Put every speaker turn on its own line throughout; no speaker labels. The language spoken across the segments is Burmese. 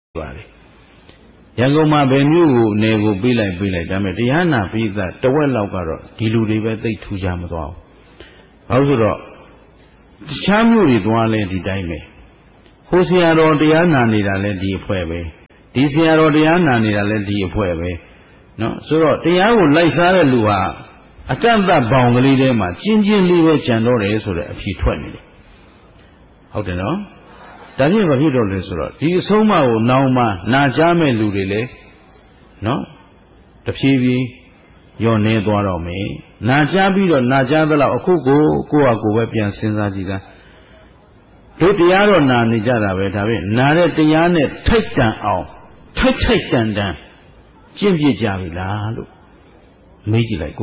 ရန်ကုန်မှာဘယ်မျိုးကိုနယ်ကိုပေးလိုက်ဒါပေမဲ့တရားနာပိသတဝက်လောက်ကတော့ဒီလူတွေပဲသိထူးကြမသွားဘူးဘာလို့ဆိုတော့တခြားမျိုးတွေသွားလဲဒီတိုင်းပဲဟိုဆရာတော်တရားနာနေတာလဲဒီအဖွဲ့ပဲဒီဆရာတော်တရားနာနေတာလဲဒီအဖွဲ့ပဲနော်ဆိုတော့တရားကိုလိုက်စားတဲ့လူဟာအကန့်အသတ်ဘောင်ကလေးထဲမှာကျင်းလေးပဲကြံတော့တယ်ဆိုတဲ့အဖြစ်ထွက်နေတယ်ဟုတ်တယ်နော်ဒါဖြင့်ဘာဖြစ်တော့လဲဆိုတော့ဒီအဆုံးအမကိုနောင်မှနာကြားမဲ့လူတွေလေနော်တဖြည်းဖြည်းယောနေသွားတော့မယ်နာကြားပြီးတော့နာကြားသလောက်အခုကိုယ့်ဟာကိုယ်ပဲပြန်စဉ်းစားကြည့်တာတို့တရားတော့နာနေကြတာပဲဒါဖြင့်နာတဲ့တရားနဲ့ထိုက်တန်အောင်ထိုက်တန်ကျင့်ပြကြပြီလားလို့မေးကြည့်လိုက်ကို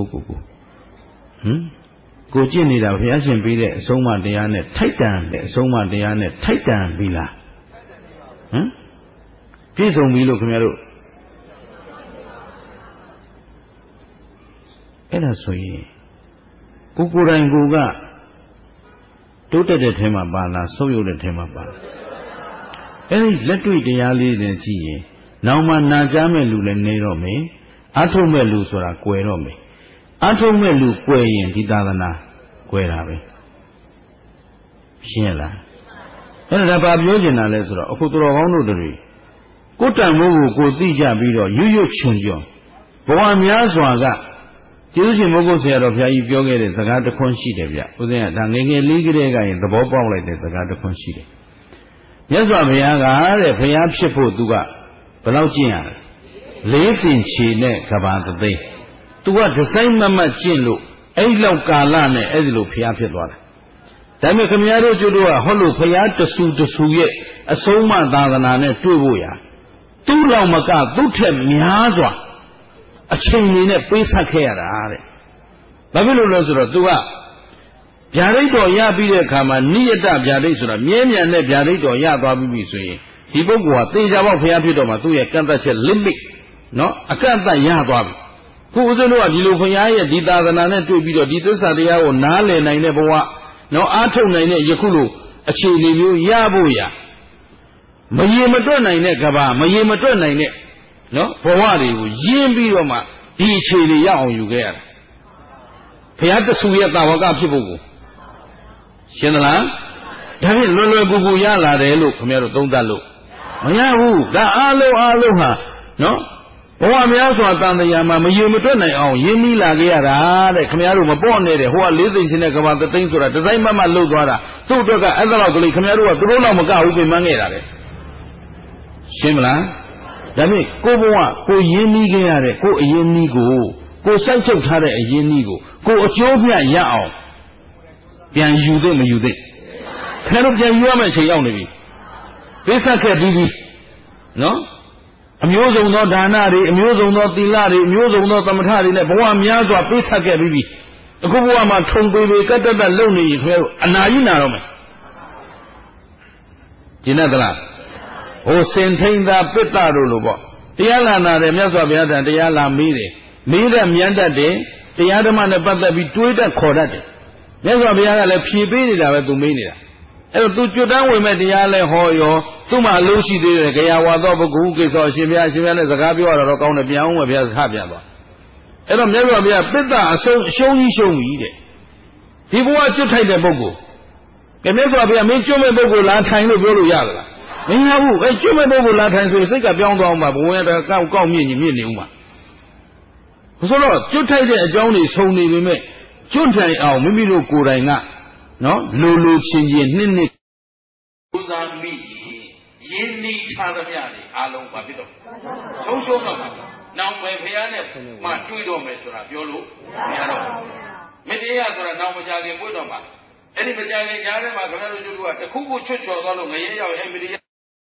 ကိုကျင့်နေတာဘုရားရှင်ပေးတဲ့အဆုံးအမတရားနဲ့ထိုက်တန်တဲ့အဆုံးအမတရားနဲ့ထိုက်တန်ပြီလားပြည့်စုံပြီလို့ခင်ဗျားတို့အဲ့ဒါဆိုရင်ကိုယ်တိုင်ကိုကတိုးတက်တဲ့ထဲမှာပါလားဆုပ်ယုပ်တဲ့ထဲမှာပါလားအဲ့ဒီလက်တွေ့တရားလေးတွေကြည့်ရင်နောက်မှနာကြားမဲ့လူလည်းနေတော့မယ်အထုတ်မဲ့လူဆိုတာကွယ်တော့မယ်အထုတ်မဲ့လူကွယ်ရင်ဒီသာသနာကွယ်တာပဲရှင်းလားအဲ့ဒါဘာပြောချင်တာလဲဆိုတော့အခုတော်ကောင်းတို့တွေကိုတန်မိုးကိုကိုသိကြပြီးတော့ရွတ်ချွန်ဘဝများစွာကကျေးဇူးရှင်မိုးကုတ်ဆရာတော်ဘုရားကြီးပြောခဲ့တဲ့စကားတစ်ခွန်းရှိတယ်ဗျဦးဇင်းကဒါငယ်လေးကလေးကရင်သဘောပေါက်လိုက်တဲ့စကားတစ်ခွန်းရှိတယ်မြတ်စွာဘုရားကတဲ့ဘုရားဖြစ်ဖို့သူကဘယ်လောက်ကျင့်ရလဲ၄သင်ချီနဲ့ကဘာတသိန်းသူကဒီဇိုင်းမမတ်ကျင့်လို့အဲ့လောက်ကာလနဲ့အဲ့ဒီလိုဘုရားဖြစ်သွားတာဒါပေမဲ့ခင်ဗျားတို့ကျတို့ကဟောလို့ဘုရားတဆူရဲ့အဆုံးအမသာသနာနဲ့တွေ့ဖို့ရာသူ့လောက်မကသူ့ထက်များစွာအချိန်ကြီးနဲ့ပေးဆက်ခဲ့ရတာတဲ့ဘာဖြစ်လို့လဲဆိုတော့သူကဗျာဒိတ်တော်ရပြီးတဲ့အခါမှာနိယတဗျာဒိတ်ဆိုတာမြဲမြံတဲ့ဗျာဒိတ်တော်ရသွားပြီဆိုရင်ဒီပုဂ္ဂိုလ်ကသေချာပေါက်ဘုရားဖြစ်တော့မှသူ့ရဲ့ကန့်သတ်ချက် limit နော်အကန့်အသတ်ရသွားပြီခုဦးဇင်းတို့ကဒီလိုဘုရားရဲ့ဒီသာသနာနဲ့တွေ့ပြီးတော့ဒီသစ္စာတရားကိုနားလည်နိုင်တဲ့ဘဝနော်အားထုတ်နိုင်တဲ့ယခုလိုအခြေအနေမျိုးရဖို့ရမရေမတွက်နိုင်တဲ့ကဘာမရေမတွက်နိုင်တဲ့နော်ဘဝတွေကိုရင်းပြီးတော့မှဒီအခြေအနေရအောင်ယူခဲ့ရတာဘုရားတဆူရဲ့တာဝကဖြစ်ဖို့ကိုရှင်းသလားဒါဖြင့်လွယ်ကူကူရလာတယ်လို့ခင်ဗျားတို့သုံးသပ်လို့မရဘူးဒါအားလုံးဟာနော်ဘဝများစွာတန်တရားမှာမရေမတွက်နိုင်အောင်ရင်းနှီးလာခဲ့ရတာတဲ့ခင်ဗျားတို့မပေါ့နဲ့တဲ့ဟိုက၄သိန်းရှင်တဲ့ကဘာသိန်းဆိုတာဒီဇိုင်းမလှုပ်သွားတာသူ့အတွက်ကအဲ့ဒါလောက်ကလေးခင်ဗျားတို့ကသူတို့တော့မကဘူးပြင်မှန်းခဲ့တာတဲ့ရှင်းမလားဒါဖြင့်ကိုဘဝကိုရင်းနှီးခဲ့ရတဲ့ကိုအရင်နှီးကိုစိုက်ချုပ်ထားတဲ့အရင်နှီးကိုအကျိုးမြတ်ရအောင်ပြန်ယူသိမယူသိခင်ဗျားတို့ပြန်ယူရမယ့်အချိန်ရောက်နေပြီပိဿက်ခဲ့ပြီးနော်အမျိုးစုံသောဒါနတွေအမျိုးစုံသောသီလတွေအမျိုးစုံသောသမထတွေနဲ့ဘဝများစွာပိဿက်ခဲ့ပြီးအခုဘဝမှာထုံပေကတ္တလုံနေရင်ခင်ဗျားတို့အနာကြီးနာတော့မယ်ကျင်တတ်လားဟိုစင်ထိန်သာပိတ္တတို့လိုပေါ့တရားလာနာတယ်မြတ်စွာဘုရားတရားလာမေးတယ်မေးတဲ့မြတ်တတ်တယ်တရားဓမ္မနဲ့ပတ်သက်ပြီးတွေးတတ်ခေါ်တတ်တယ်မြတ်စွာဘုရားကလည်းဖြေပေးနေတာပဲသူမေးနေတာအဲ့တော့သူကျွတ်တန်းဝင်မဲ့တရားလဲဟောရောသူ့မှာအလို့ရှိသေးတယ်ခရာဝါသောဘဂုကိစ္စအရှင်ဘုရားနဲ့စကားပြောရတော့ကောင်းတယ်ပြန်အောင်ပဲဘုရားစကားပြန်သွားအဲ့တော့မြတ်စွာဘုရားပိတ္တအရှုံးကြီးရှုံးပြီတဲ့ဒီဘဝကျွတ်ထိုက်တဲ့ပုဂ္ဂိုလ်ကမြတ်စွာဘုရားမင်းကျွတ်မဲ့ပုဂ္ဂိုလ်လာထိုင်လို့ပြောလို့ရသလားမရဘူးအဲကျွတ်မဲ့ပုဂ္ဂိုလ်လာထိုင်ဆိုစိတ်ကပြောင်းသွားအောင်ပါဘဝရကောက်မြင့်နေဦးမှာဆိုတော့ကျွတ်ထိုက်တဲ့အကြောင်းတွေဆုံနေပေမဲ့ကျွတ်ထိုင်အောင်မိမိတို့ကိုယ်တိုင်ကနော်လိုချင်းနှစ်ပူဇာမိရင်းနှီးထားသမျှတွေအားလုံးပါဖြစ်တော့ဆုံးတော့မှာနောက်ပဲဖះနဲ့မှတွေ့တော့မယ်ဆိုတာပြောလို့မရတော့မတရားဆိုတာနောက်မကြခင်ပွင့်တော့မှာအဲ့ဒီမကြခင်ကြားထဲမှာခင်ဗျားတို့တို့ကတခုခုချွတ်ချော်သွားလို့ငရဲရောက်အဲ့မတရား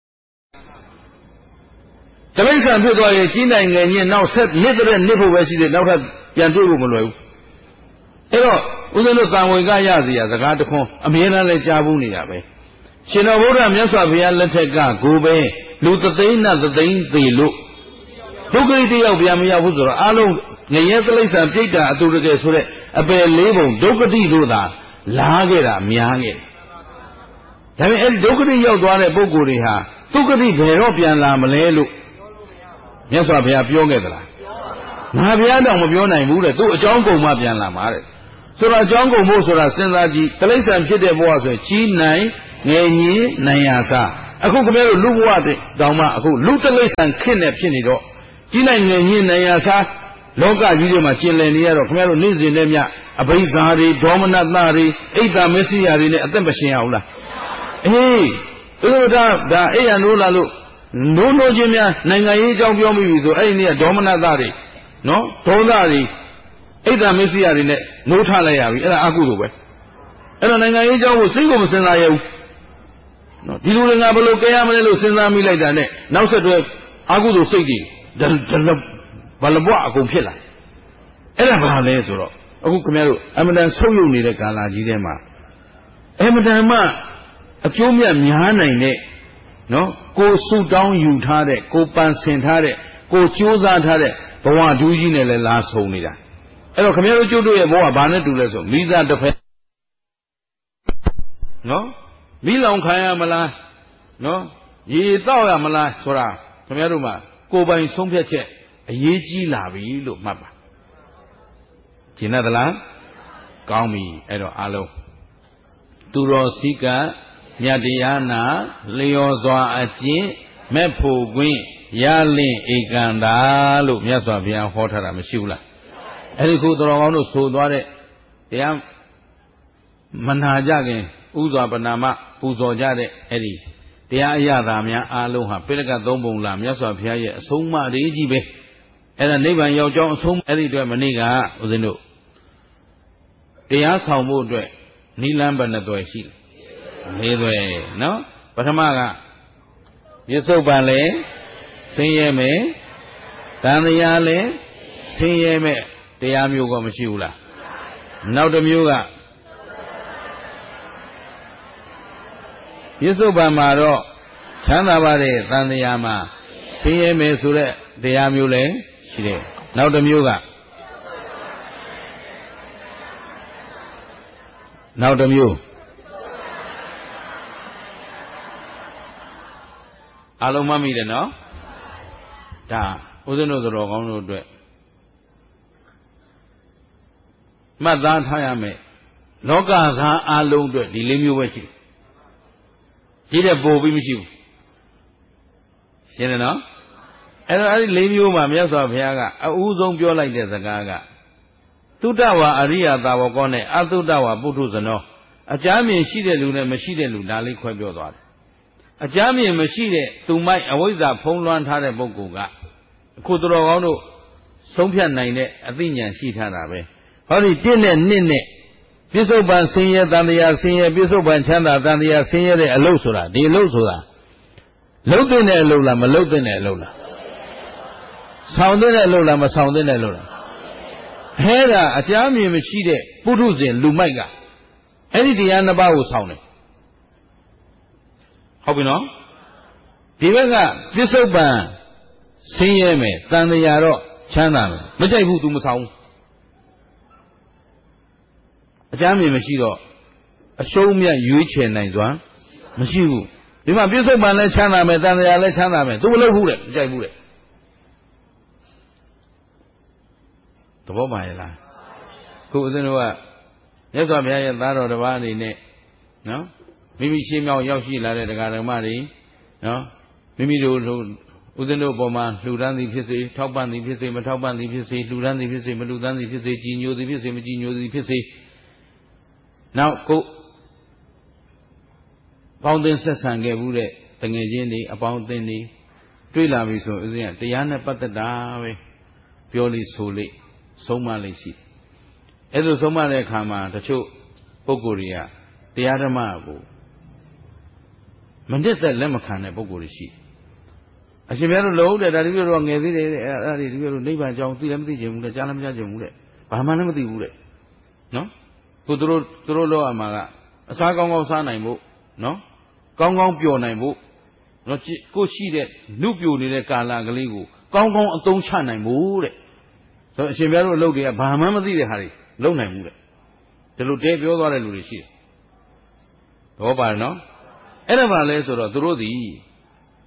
တမိစ္ဆာဖြစ်သွားရင်ကြီးနိုင်ငယ်ချင်းနောက်ဆက်နစ်တဲ့နစ်ဖို့ပဲရှိတယ်နောက်ထပ်ပြန်တွေ့ဖို့မလွယ်ဘူးအဲ့တော့ဦးဇင်းတို့တန်ဝင်ကရစီရစကားတခွန်းအမြဲတမ်းလဲကြားဘူးနေတာပဲရှင်တော်ဘုရားမြတ်စွာဘုရားလက်ထက်ကကိုပဲလူသသိန်းနဲ့သသိန်းသေးလို့ဒုက္ခတယောက်ပြန်မရောက်ဘူးဆိုတော့အလုံးငရဲတိရစ္ဆာန်ပြိတ္တာအတူတကယ်ဆိုတဲ့အပယ်လေးပုံဒုက္ခတိတို့သာလာခဲ့တာများခဲ့တယ်ဒါပေမဲ့အဲ့ဒီဒုက္ခတိရောက်သွားတဲ့ပုဂ္ဂိုလ်တွေဟာသူကတိဘယ်တော့ပြန်လာမလဲလို့မြတ်စွာဘုရားပြောခဲ့သလားငါဘုရားတော့မပြောနိုင်ဘူးတဲ့သူအကြောင်းကုန်မှပြန်လာမှာတဲ့ဆိုတော့အကြောင်းကုန်ဖို့ဆိုတာစဉ်းစားကြည့်တိရစ္ဆာန်ဖြစ်တဲ့ဘဝဆိုရင်ကြီးနိုင်ငယ်ကြီးနိုင်ရစားအခုခင်ဗျားတို့လူဘဝတဲ့တောင်မှအခုလူတိရစ္ဆာန်ခင့်နဲ့ဖြစ်နေတော့ကြီးနိုင်ငယ်ကြီးနိုင်ရစားလောကကြီးထဲမှာကျင်လည်နေရတော့ခင်ဗျားတို့နေ့စဉ်နဲ့မြအဘိဇာတွေဒေါမနတတွေအိတ်တာမစ္စရိယာတွေနဲ့အသက်မရှင်ရဘူးလားအေးသူတို့ဒါအိယာနိုးလာလို့နိုးချင်းများနိုင်ငံရေးအကြောင်းပြောမိပြီဆိုအဲ့ဒီနေ့ကဒေါမနတတွေနော်ဒေါသတွေအိတ်တာမစ္စရိယာတွေနဲ့နိုးထလိုက်ရပြီအဲ့ဒါအကုသိုလ်ပဲအဲ့တော့နိုင်ငံရေးအကြောင်းကိုစိတ်ကိုမစင်စားရဘူးနော်ဒီလိုလည်းငါဘယ်လိုကြရမလဲလို့စဉ်းစားမိလိုက်တာနဲ့နောက်ဆက်တွဲအကုသိုလ်စိတ်တွေဘလဘွားအကုန်ဖြစ်လာအဲ့ဒါဘာလဲဆိုတော့အခုခင်ဗျားတို့အမတန်ဆုပ်ယုပ်နေတဲ့ကာလကြီးထဲမှာအမတန်မှအကျိုးမြတ်များနိုင်တဲ့နော်ကိုဆုတောင်းယူထားတဲ့ကိုပန်ဆင်ထားတဲ့ကိုကြိုးစားထားတဲ့ဘဝဒူးကြီးနဲ့လည်းလာဆုံနေတာအဲ့တော့ခင်ဗျားတို့ကျုပ်တို့ရဲ့ဘဝဘာနဲ့တူလဲဆိုမိသားတစ်ဖက်နော်မိလောင်ခံရမလားနော်ရေတောက်ရမလားဆိုတာခင်ဗျားတို့မှာကိုယ်ပိုင်ဆုံးဖြတ်ချက်အရေးကြီးလာပြီလို့မှတ်ပါကျင်သလားကောင်းပြီအဲ့တော့အားလုံးသူတော်စည်းကမြတ်တရားနာလျော်စွာအကျင့်မဲ့ဖို့ကွင်းရလင့်ဧကံတာလို့မြတ်စွာဘုရားဟောထားတာမရှိဘူးလားအဲ့ဒီခုတော်ကောင်းတို့ဆိုသွားတဲ့တရားမနာကြခင်ဥစွာပနာမပူဇော်ကြတဲ့အဲ့ဒီတရားအရသာများအားလုံးဟာပိဋကသုံးပုံလားမြတ်စွာဘုရားရဲ့အဆုံးအမအရေးကြီးပဲအဲ့ဒါနိဗ္ဗာန်ရောက်ကြောင်းအဆုံးအဲ့ဒီအတွက်မနေ့ကဦးဇင်းတို့တရားဆောင်ဖို့အတွက်နိလန်းဘယ်နှသွယ်ရှိလဲ၄သွယ်နော်ပထမကပြစ္ဆုတ်ပံလဲဆင်းရဲမယ်တန်တရားလဲဆင်းရဲမယ်တရားမျိုးကမရှိဘူးလားနောက်တစ်မျိုးကပြစ္ဆုတ်ပံမှာတော့ချမ်းသာပါတယ်တန်တရားမှာဆင်းရဲမယ်ဆိုတဲ့တရားမျိုးလဲရှိတယ်နောက်တစ်မျိုးကနောက်တစ်မျိုးအလုံးမမိတယ်နော်ဒါဥစ္စနုတော်ကောင်းတို့အတွက်မှတ်သားထားရမယ်လောကသားအလုံးအတွက်ဒီ၄မျိုးပဲရှိတယ်ဒီတဲ့ပို့ပြီးမရှိဘူးရှင်းတယ်နော်အဲ့တော့အဲ့ဒီ၄မျိုးမှာမြတ်စွာဘုရားကအဦးဆုံးပြောလိုက်တဲ့စကားကသုတ္တဝါအရိယသာဝကောနဲ့အသုတ္တဝါပုထုဇနောအကြမ်းမြင်ရှိတဲ့လူနဲ့မရှိတဲ့လူဒါလေးခွဲပြောသွားတယ်အကြမ်းမြင်မရှိတဲ့သူမိုက်အဝိဇ္ဇာဖုံးလွှမ်းထားတဲ့ပုဂ္ဂိုလ်ကအခုတော်ကောင်းတို့ဆုံးဖြတ်နိုင်တဲ့အသိဉာဏ်ရှိထားတာပဲဟောဒီ1နဲ့2နဲ့ပြစ္ဆုတ်ပံဆင်းရဲတန်တရားဆင်းရဲပြစ္ဆုတ်ပံချမ်းသာတန်တရားဆင်းရဲတဲ့အလုပ်ဆိုတာဒီအလုပ်ဆိုတာလုပ်တဲ့အလုပ်လားမလုပ်တဲ့အလုပ်လားဆောင်တဲ့အလုပ်လားမဆောင်တဲ့အလုပ်လားအဲဒါအကြမ်းမြင်မရှိတဲ့ပုထုဇဉ်လူမိုက်ကအဲ့ဒီတရားနှစ်ပါးကိုဆောင်တယ်ဟုတ်ပြီနော်ဒီဘက်ကပြစ္ဆုတ်ပံဆင်းရဲမယ်တန်တရားတော့ချမ်းသာမယ်မကြိုက်ဘူး तू မဆောင်ဘူးအကြမ်းမြင်မရှိတော့အရှုံးမြတ်ရွေးချယ်နိုင်စွာမရှိဘူးဒီမှာပြစ္ဆုတ်ပံလည်းချမ်းသာမယ်တန်တရားလည်းချမ်းသာမယ် तू မလုပ်ဘူးတဲ့မကြိုက်ဘူးတဲ့သဘောပါရဲ့လားခုဦးဇင်းတို့ကမြတ်စွာဘုရားရဲ့သားတော်တစ်ပါးအနေနဲ့နော်မိမိရှင်းမြောက်ရောက်ရှိလာတဲ့တရားဓမ္မတွေနော်မိမိတို့ဦးဇင်းတို့ပေါ်မှာလှူဒန်းသည်ဖြစ်စေထောက်ပံ့သည်ဖြစ်စေမထောက်ပံ့သည်ဖြစ်စေလှူဒန်းသည်ဖြစ်စေမလှူဒန်းသည်ဖြစ်စေကြည်ညိုသည်ဖြစ်စေမကြည်ညိုသည်ဖြစ်စေနောက်ကိုပေါင်းသင်းဆက်ဆံခဲ့မှုတဲ့တငယ်ချင်းတွေအပေါင်းအသင်းတွေတွေ့လာပြီဆိုဦးဇင်းကတရားနဲ့ပတ်သက်တာပဲပြောလိဆိုလိဆုံးမလိရှိအဲ့လိုဆုံးမတဲ့အခါမှာတချို့ပုဂ္ဂိုလ်တွေကတရားဓမ္မကိုမနစ်သက်လက်မခံတဲ့ပုဂ္ဂိုလ်တွေရှိအရှင်ဘုရားတို့လုံးတဲ့ဒါတပည့်တော်ငယ်သေးတယ်တဲ့အဲ့ဒါတွေတပည့်တော်နိဗ္ဗာန်ကြောင်းသိလည်းမသိချင်ဘူးတဲ့ကြားလည်းမကြားချင်ဘူးတဲ့ဘာမှလည်းမသိဘူးတဲ့နော်ခုသူတို့လောက်အမှာကအစားကောင်းကောင်းစားနိုင်ဖို့နော်ကောင်းကောင်းပျော်နိုင်ဖို့နော်ကိုရှိတဲ့နုပြိုနေတဲ့ကာလကလေးကိုကောင်းကောင်းအသုံးချနိုင်ဖို့တဲ့ဆိုအရှင်ဘုရားတို့အလုပ်တွေကဘာမှမသိတဲ့ဟာတွေလုပ်နိုင်ဘူးတဲ့ဒီလိုတဲပြောသွားတဲ့လူတွေရှိတယ်သဘောပါတယ်နော်အဲ့ဒါပါလဲဆိုတော့သူတို့သည်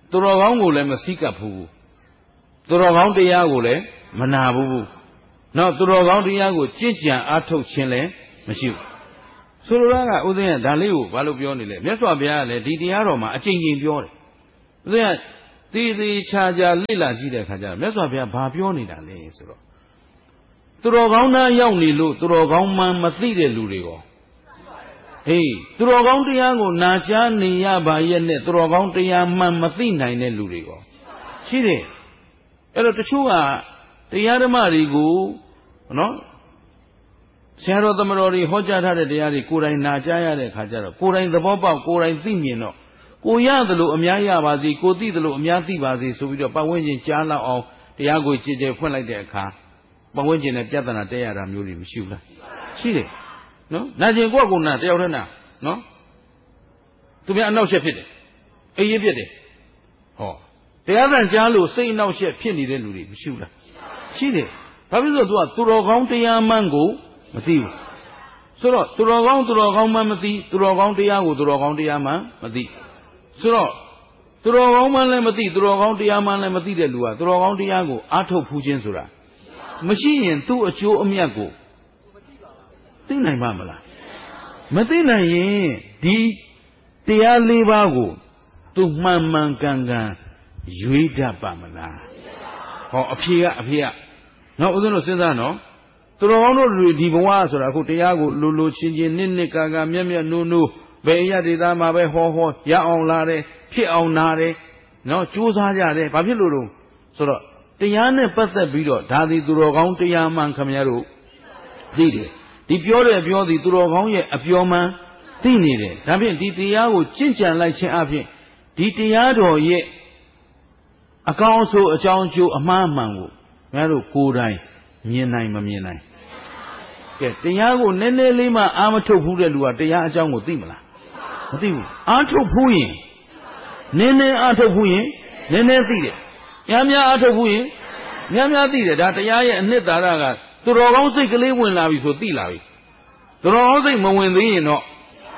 သူတော်ကောင်းကိုလည်းမစည်းကပ်ဘူးသူတော်ကောင်းတရားကိုလည်းမနာဘူးနောက်သူတော်ကောင်းတရားကိုကြင်ကြံအားထုတ်ခြင်းလည်းမရှိဘူးဆိုလိုတာကဥစဉ်ကဒါလေးကိုဘာလို့ပြောနေလဲမြတ်စွာဘုရားကလည်းဒီတရားတော်မှာအကျဉ်းချင်းပြောတယ်ဥစဉ်ကသေးချာချာလေ့လာကြည့်တဲ့အခါကျတော့မြတ်စွာဘုရားဘာပြောနေတာလဲဆိုတော့သူတော်ကောင်းသားရောက်နေလို့သူတော်ကောင်းမှမသိတဲ့လူတွေရောဟေးသူတော်ကောင်းတရားကိုနာကြားနေရပါရဲ့နဲ့သူတော်ကောင်းတရားမှမသိနိုင်တဲ့လူတွေရောရှိတယ်အဲ့တော့တချို့ကတရားဓမ္မတွေကိုနော်ဆရာတော်သမတော်တွေဟောကြားထားတဲ့တရားတွေကိုယ်တိုင်နာကြားရတဲ့အခါကျတော့ကိုယ်တိုင်သဘောပေါက်ကိုယ်တိုင်သိမြင်တော့ကိုရသလိုအများရပါစေကိုသိသလိုအများသိပါစေဆိုပြီးတော့ပတ်ဝန်းကျင်ကြားလောက်အောင်တရားကိုကြည်ကြဲဖွင့်လိုက်တဲ့အခါပတ်ဝန်းကျင်နဲ့ပြဿနာတက်ရတာမျိုးတွေမရှိဘူးလားရှိတယ်နော်နာကျင်ကိုယ့်ကိုယ်နာတယောက်တည်းနာနော်သူများအနောက်ရှက်ဖြစ်တယ်အေးရဖြစ်တယ်ဟောတရားသံကြားလို့စိတ်အနောက်ရှက်ဖြစ်နေတဲ့လူတွေမရှိဘူးလားရှိတယ်ဘာဖြစ်လို့သူကသူတော်ကောင်းတရားမှန်ကိုမသိဘူးဆိုတော့သူတော်ကောင်းမှမသိသူတော်ကောင်းတရားကိုသူတော်ကောင်းတရားမှမသိဆိုတော့သူတော်ကောင်းမှလည်းမသိသူတော်ကောင်းတရားမှလည်းမသိတဲ့လူကသူတော်ကောင်းတရားကိုအားထုတ်ဖူးခြင်းဆိုတာမရှိရင်သူ့အကျိုးအမြတ်ကိုသိနိုင်ပါမလားမသိနိုင်ရင်ဒီတရား၄ပါးကိုသူမှန်မှန်ကန်ကန်ရွေးတတ်ပါမလားဟောအဖေကနော်ဦးဇင်းတို့စဉ်းစားနော်သူတော်ကောင်းတို့တွေဒီဘဝဆိုတာအခုတရားကိုလိုချင်းချင်းနှစ်ကာမြက်နိုးဘယ်ရဒေသမှာပဲဟောရအောင်လာတယ်ဖြစ်အောင်နာတယ်နော်ကြိုးစားကြတယ်ဘာဖြစ်လို့ဆိုတော့တရားနဲ့ပတ်သက်ပြီးတော့ဒါသည်သူတော်ကောင်းတရားမှန်ခင်ဗျားတို့သိတယ်ဒီပြောတဲ့ပြောသည်သူတော်ကောင်းရဲ့အပြောမှန်သိနေတယ်ဒါဖြင့်ဒီတရားကိုကျင့်ကြံလိုက်ခြင်းအပြင်ဒီတရားတော်ရဲ့အကောင်းဆိုအကြောင်းအကျိုးအမှားမှန်ကိုခင်ဗျားတို့ကိုယ်တိုင်မြင်နိုင်မမြင်နိုင်ကဲတရားကိုနည်းနည်းလေးမှအာမထုတ်ဘူးတဲ့လူကတရားအကြောင်းကိုသိမလားမသိဘူးအာထုတ်ဘူးရင်နည်းနည်းအာထုတ်ဘူးရင်နည်းနည်းသိတယ်များအာထုတ်ဘူးရင်များသိတယ်ဒါတရားရဲ့အနှစ်သာရကသူတော်ကောင်းစိတ်ကလေးဝင်လာပြီဆိုသိလာပြီသူတော်ကောင်းစိတ်မဝင်သေးရင်တော့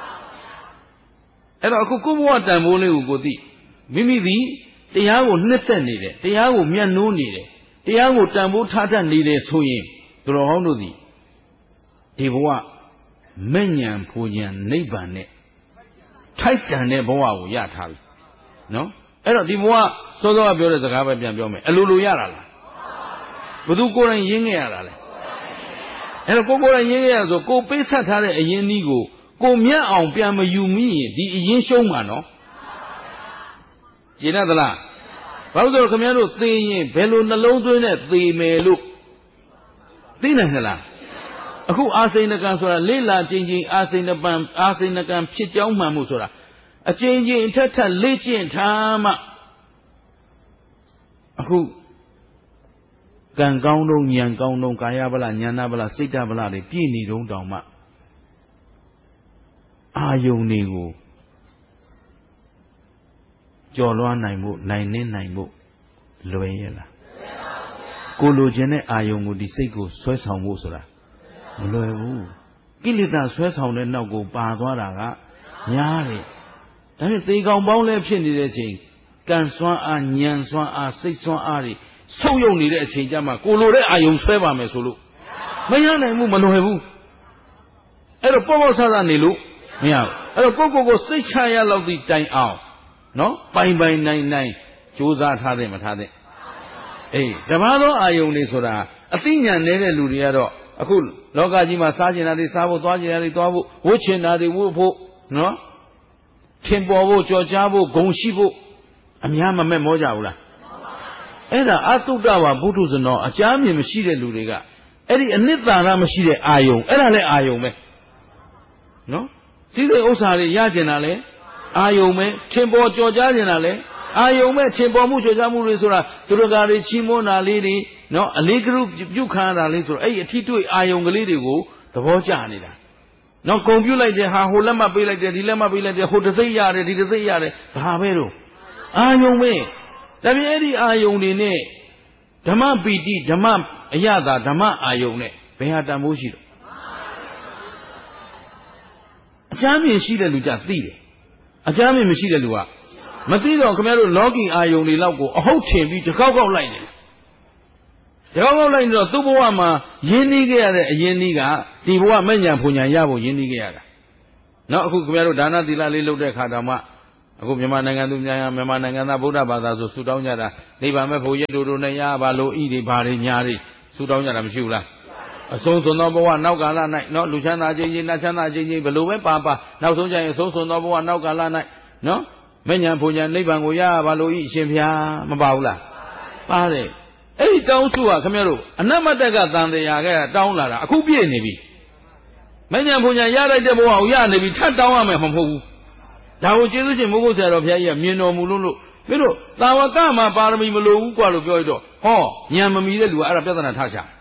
အဲ့တော့အခုကိုယ့်ဘဝတန်ဖိုးလေးကိုသိမိမိသည်တရားကိုနှစ်သက်နေတယ်တရားကိုမျက်နှိုးနေတယ်တရားကိုတန်ဖိုးထားတတ်နေတယ်ဆိုရင်သူတော်ကောင်းတို့သည်ဒီဘဝမဲ့ဉဏ်ဖူဉဏ်နိဗ္ဗာန်နဲ့ထိုက်တန်တဲ့ဘဝကိုရထားပြီနော်အဲ့တော့ဒီဘဝစောစောကပြောတဲ့စကားပဲပြန်ပြောမယ်အလိုရတာလားဘယ်သူကိုယ်တိုင်ရင်းခဲ့ရတာလဲအဲ့တော့ကိုယ်တိုင်ရင်းခဲ့ရဆိုကိုပေးဆက်ထားတဲ့အရင်းကြီးကိုမြတ်အောင်ပြန်မယူမိရင်ဒီအရင်းရှုံးမှာနော်ကျေနပ်သလားဘာလို့ဆိုတော့ခင်ဗျားတို့သိရင်ဘယ်လိုနှလုံးသွင်းနဲ့သိမယ်လို့သိနိုင်သလားအခုအာစိဏကံဆိုတာလေ့လာခြင်းချင်းအာစိဏကံဖြစ်ကြောင်းမှန်မှုဆိုတာအကျဉ်းချင်းထက်လေ့ကျင့်ထားမှအခုကံကောင်းတော့ဉာဏ်ကောင်းတော့ကာယဗလဉာဏဗလစိတ်တဗလတွေပြည့်နေတုံးတောင်မှအာယုန်တွေကိုကြော်လွှားနိုင်ဖို့နိုင်နှင်းနိုင်ဖို့လွယ်ရဲ့လားကိုလိုချင်တဲ့အာယုန်ကိုဒီစိတ်ကိုဆွဲဆောင်ဖို့ဆိုတာမလွယ်ဘူးကိလေသာဆွဲဆောင်တဲ့နောက်ကိုပါသွားတာကများတယ်ဒါဖြင့်သေကောင်ပေါင်းလည်းဖြစ်နေတဲ့အချိန်ကံစွမ်းအားဉာဏ်စွမ်းအားစိတ်စွမ်းအားတွေဆုပ်ယုပ်နေတဲ့အချိန်ကျမှကိုလိုတဲ့အာယုန်ဆွဲပါမယ်ဆိုလို့မရနိုင်ဘူးမလွယ်ဘူးအဲ့တော့ပေါ့ဆဆနေလို့မရဘူးအဲ့တော့ကိုစိတ်ချရလောက်သည့်တိုင်အောင်နော်ပိုင်နိုင်ကြိုးစားထားတယ်မထားတဲ့အေးတပါးသောအာယုန်တွေဆိုတာအသိဉာဏ်နေတဲ့လူတွေကတော့အခုလောကကြီးမှာစားကျင်တာတွေစားဖို့သွားကျင်တာတွေသွားဖို့ဝှချင်တာတွေဝှဖို့နော်ထင်ပေါ်ဖို့ကြော်ကြားဖို့ဂုံရှိဖို့အများမမဲ့မောကြဘူးလားအဲ့ဒါအတုတ္တဝါဘုထုဇနောအကြမ်းမြင်မရှိတဲ့လူတွေကအဲ့ဒီအနှစ်သာရမရှိတဲ့အာယုန်အဲ့ဒါလည်းအာယုန်ပဲနော်စီးတဲ့ဥစ္စာတွေရကျင်တာလည်းအာယုံပဲထင်ပေါ်ကြော်ကြားနေတာလေအာယုံပဲထင်ပေါ်မှုကြော်ကြားမှုတွေဆိုတာသူတို့ကတွေချီးမွမ်းတာလေးတွေနော်အလေးကရုပြုခံရတာလေးဆိုတော့အဲ့ဒီအထီးတွေ့အာယုံကလေးတွေကိုသဘောကျနေတာနော်ကွန်ပျူလိုက်တဲ့ဟာဟိုလက်မှတ်ပေးလိုက်တယ်ဒီလက်မှတ်ပေးလိုက်တယ်ဟိုတစ်စိတ်ရတယ်ဒီတစ်စိတ်ရတယ်ဘာပဲတော့အာယုံပဲဒါပြင်အဲ့ဒီအာယုံတွေနဲ့ဓမ္မပီတိဓမ္မအယတာဓမ္မအာယုံနဲ့ဘယ်ဟာတန်ဖိုးရှိတော့အချမ်းမြင်ရှိတဲ့လူကြသိတယ်အကြမ်းမြင်မရှိတဲ့လူကမသိတော့ခင်ဗျားတို့လောကီအာယုန်တွေလောက်ကိုအဟုတ်ချင်ပြီးတကောက်ကောက်လိုက်နေတကောက်ကောက်လိုက်နေတော့သူ့ဘဝမှာယဉ်နီးခဲ့ရတဲ့အယဉ်နီးကဒီဘဝမဲ့ညာဖွညာရဖို့ယဉ်နီးခဲ့ရတာနော်အခုခင်ဗျားတို့ဒါနသီလလေးလုပ်တဲ့အခါတောင်မှအခုမြန်မာနိုင်ငံသူမြန်မာနိုင်ငံသားဗုဒ္ဓဘာသာဆိုဆူတောင်းကြတာနိဗ္ဗာန်မဲ့ဖို့ရတို့နဲ့ရပါလို့ဤတွေဘာတွေညာတွေဆူတောင်းကြတာမရှိဘူးလားအဆုံးစွန်သောဘဝနောက်ကာလ၌နော်လူချမ်းသာခြင်းကြီးနတ်ချမ်းသာခြင်းကြီးဘယ်လိုပဲပါနောက်ဆုံးကျရင်အဆုံးစွန်သောဘဝနောက်ကာလ၌နော်မဉ္ဇဉ်ဘုံညာနိဗ္ဗာန်ကိုရပါလို့ဤအရှင်ဘုရားမပါဘူးလားပါတယ်အဲ့ဒီတောင်းစုကခင်ဗျားတို့အနတ္မတက်ကတန်တရားကတောင်းလာတာအခုပြည့်နေပြီမဉ္ဇဉ်ဘုံညာရလိုက်တဲ့ဘဝကိုရနေပြီထပ်တောင်းရမယ်မဟုတ်ဘူးဒါကိုကျေးဇူးရှင်မိုးကုတ်ဆရာတော်ဘုရားကြီးကမြင်တော်မူလို့ပြီးတော့သာဝကမှာပါရမီမလိုဘူးกว่าလို့ပြောရတော့ဟောဉာဏ်မမီတဲ့လူကအဲ့ဒါပြဿနာထားရှာ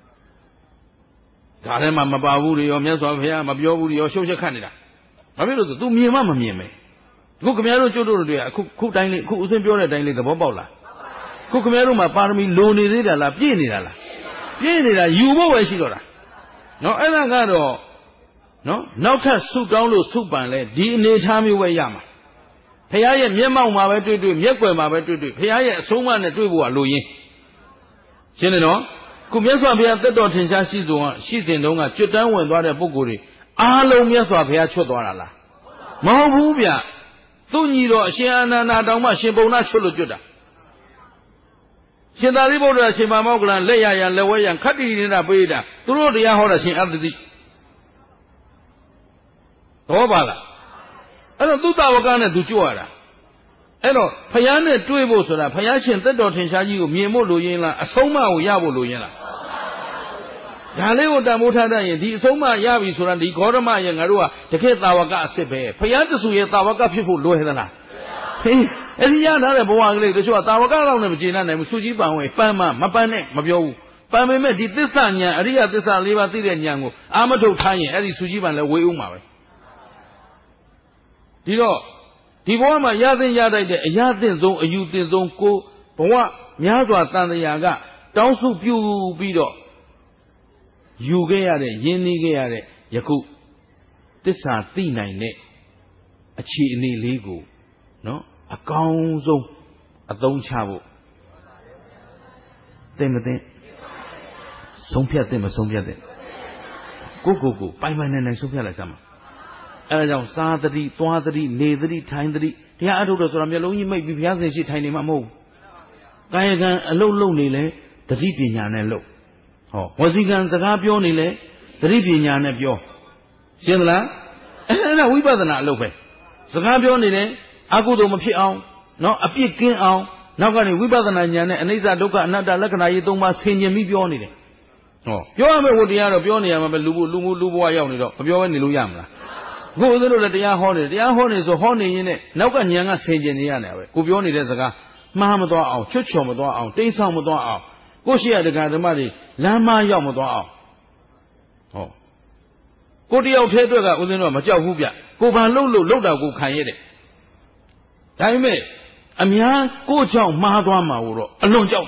ဒါထဲမှာမပါဘူးတွေရောမြတ်စွာဘုရားမပြောဘူးတွေရောရှုပ်ချက်ခတ်နေတာဘာဖြစ်လို့ဆို तू မြင်မှမမြင်ပဲအခုခင်ဗျားတို့ကျွတ်တို့တွေကအခုတိုင်းလေးအခုဦးစင်းပြောတဲ့အတိုင်းလေးသဘောပေါက်လားအခုခင်ဗျားတို့မှာပါရမီလိုနေသေးတာလားပြည့်နေတာလားပြည့်နေတာယူဖို့ပဲရှိတော့တာနော်အဲ့ဒါကတော့နော်နောက်ထပ်ဆုတောင်းလို့ဆုပန်လဲဒီအနေထားမျိုးပဲရမှာဘုရားရဲ့မျက်မှောက်မှာပဲတွေ့မျက်ွယ်မှာပဲတွေ့ဘုရားရဲ့အဆုံးအမနဲ့တွေ့ဖို့ကလိုရင်းရှင်းတယ်နော်ခုမြတ်စွာဘုရားသက်တော်ထင်ရှားရှိစဉ်တုန်းကကျွတ်တန်းဝင်သွားတဲ့ပုဂ္ဂိုလ်တွေအားလုံးမြတ်စွာဘုရားချွတ်သွားတာလားမဟုတ်ဘူးဗျသူ့ညီတော်အရှင်အာနန္ဒာတောင်မှရှင်ပုံနာချွတ်လို့ကျွတ်တာရှင်သာရိပုတ္တရာရှင်မမောက္ကလန်လက်ရရလက်ဝဲရခတ္တိနေတာပေးတာသူတို့တရားဟောတာရှင်အတ္တိတော့ပါလားအဲ့တော့သူ့တာဝကနဲ့သူကြွရတာအဲ့တော့ဘုရားနဲ့တွေ့ဖို့ဆိုတာဘုရားရှင်သက်တော်ထင်ရှားကြီးကိုမြင်ဖို့လိုရင်းလားအဆုံးအမကိုရဖို့လိုရင်းလားဒါလေးကိုတန်ဖိုးထားတတ်ရင်ဒီအဆုံးအမရပြီဆိုတာဒီဂေါရမရဲ့ငါတို့ကတကယ်တာဝကအစ်စ်ပဲဘုရားတဆူရဲ့တာဝကဖြစ်ဖို့လွယ်သလားဟေးအဲ့ဒီရထားတဲ့ဘဝကလေးတချို့ကတာဝကလောက်နဲ့မကျေနပ်နိုင်ဘူးစုကြီးပန်ဝင်ပန်းမပန်းနဲ့မပြောဘူးပန်ပေမဲ့ဒီသစ္စာဉာဏ်အရိယသစ္စာ၄ပါးသိတဲ့ဉာဏ်ကိုအာမထုတ်ထားရင်အဲ့ဒီစုကြီးပန်လည်းဝေးဦးမှာပဲဒီတော့ဒီဘဝမှာရသင့်ရတတ်တဲ့အရာသင့်ဆုံးအယူသင့်ဆုံးကိုဘဝများစွာတန်တရားကတောင်းစုပြုပြီးတော့ယူခဲ့ရတဲ့ယဉ်နီးခဲ့ရတဲ့ယခုတစ္ဆာသိနိုင်တဲ့အခြေအနေလေးကိုနော်အကောင်းဆုံးအသုံးချဖို့သိမသိဆုံးဖြတ်သိမဆုံးဖြတ်သိကိုပိုင်နိုင်ဆုံးဖြတ်လိုက်စမ်းပါအဲဒါကြောင့်စားသတိသွားသတိနေသတိထိုင်သတိတရားအထုတ်တော့ဆိုတာမျက်လုံးကြီးမိတ်ပြီးဘုရားရှင်ရှိထိုင်နေမှာမဟုတ်ဘူးကာယကံအလုံးလုံးနေလဲသတိပညာနဲ့လုပ်ဟောဝစီကံစကားပြောနေလဲသတိပညာနဲ့ပြောရှင်းသလားအဲ့ဒါဝိပဿနာအလုပ်ပဲစကားပြောနေတယ်အကုသိုလ်မဖြစ်အောင်နော်အပြစ်ကင်းအောင်နောက်ကနေဝိပဿနာဉာဏ်နဲ့အနိစ္စဒုက္ခအနတ္တလက္ခဏာကြီး၃ပါးဆင်ခြင်ပြီးပြောနေတယ်ဟောပြောရမယ့်ဝတ္တရားတော့ပြောနေရမှာပဲလူဘဝရောက်နေတော့မပြောဘဲနေလို့ရမလားကိုယ်ဦးဇင်းတို့လည်းတရားဟောနေဆိုဟောနေရင်နဲ့နောက်ကဉာဏ်ကဆင်ခြင်နေရတယ်ပဲကိုပြောနေတဲ့စကားမှားမသွားအောင်ချွတ်ချော်မသွားအောင်တိမ်းဆောင်မသွားအောင်ကိုရှိရတဲ့ကဓမ္မတွေလမ်းမရောက်မသွားအောင်ဟောကိုတယောက်ထဲအတွက်ကဦးဇင်းတို့ကမကြောက်ဘူးဗျကိုဘာလှုပ်တာကိုခံရတဲ့ဒါပေမဲ့အများကိုကြောင့်မှားသွားမှာတော့အလွန်ကြောက်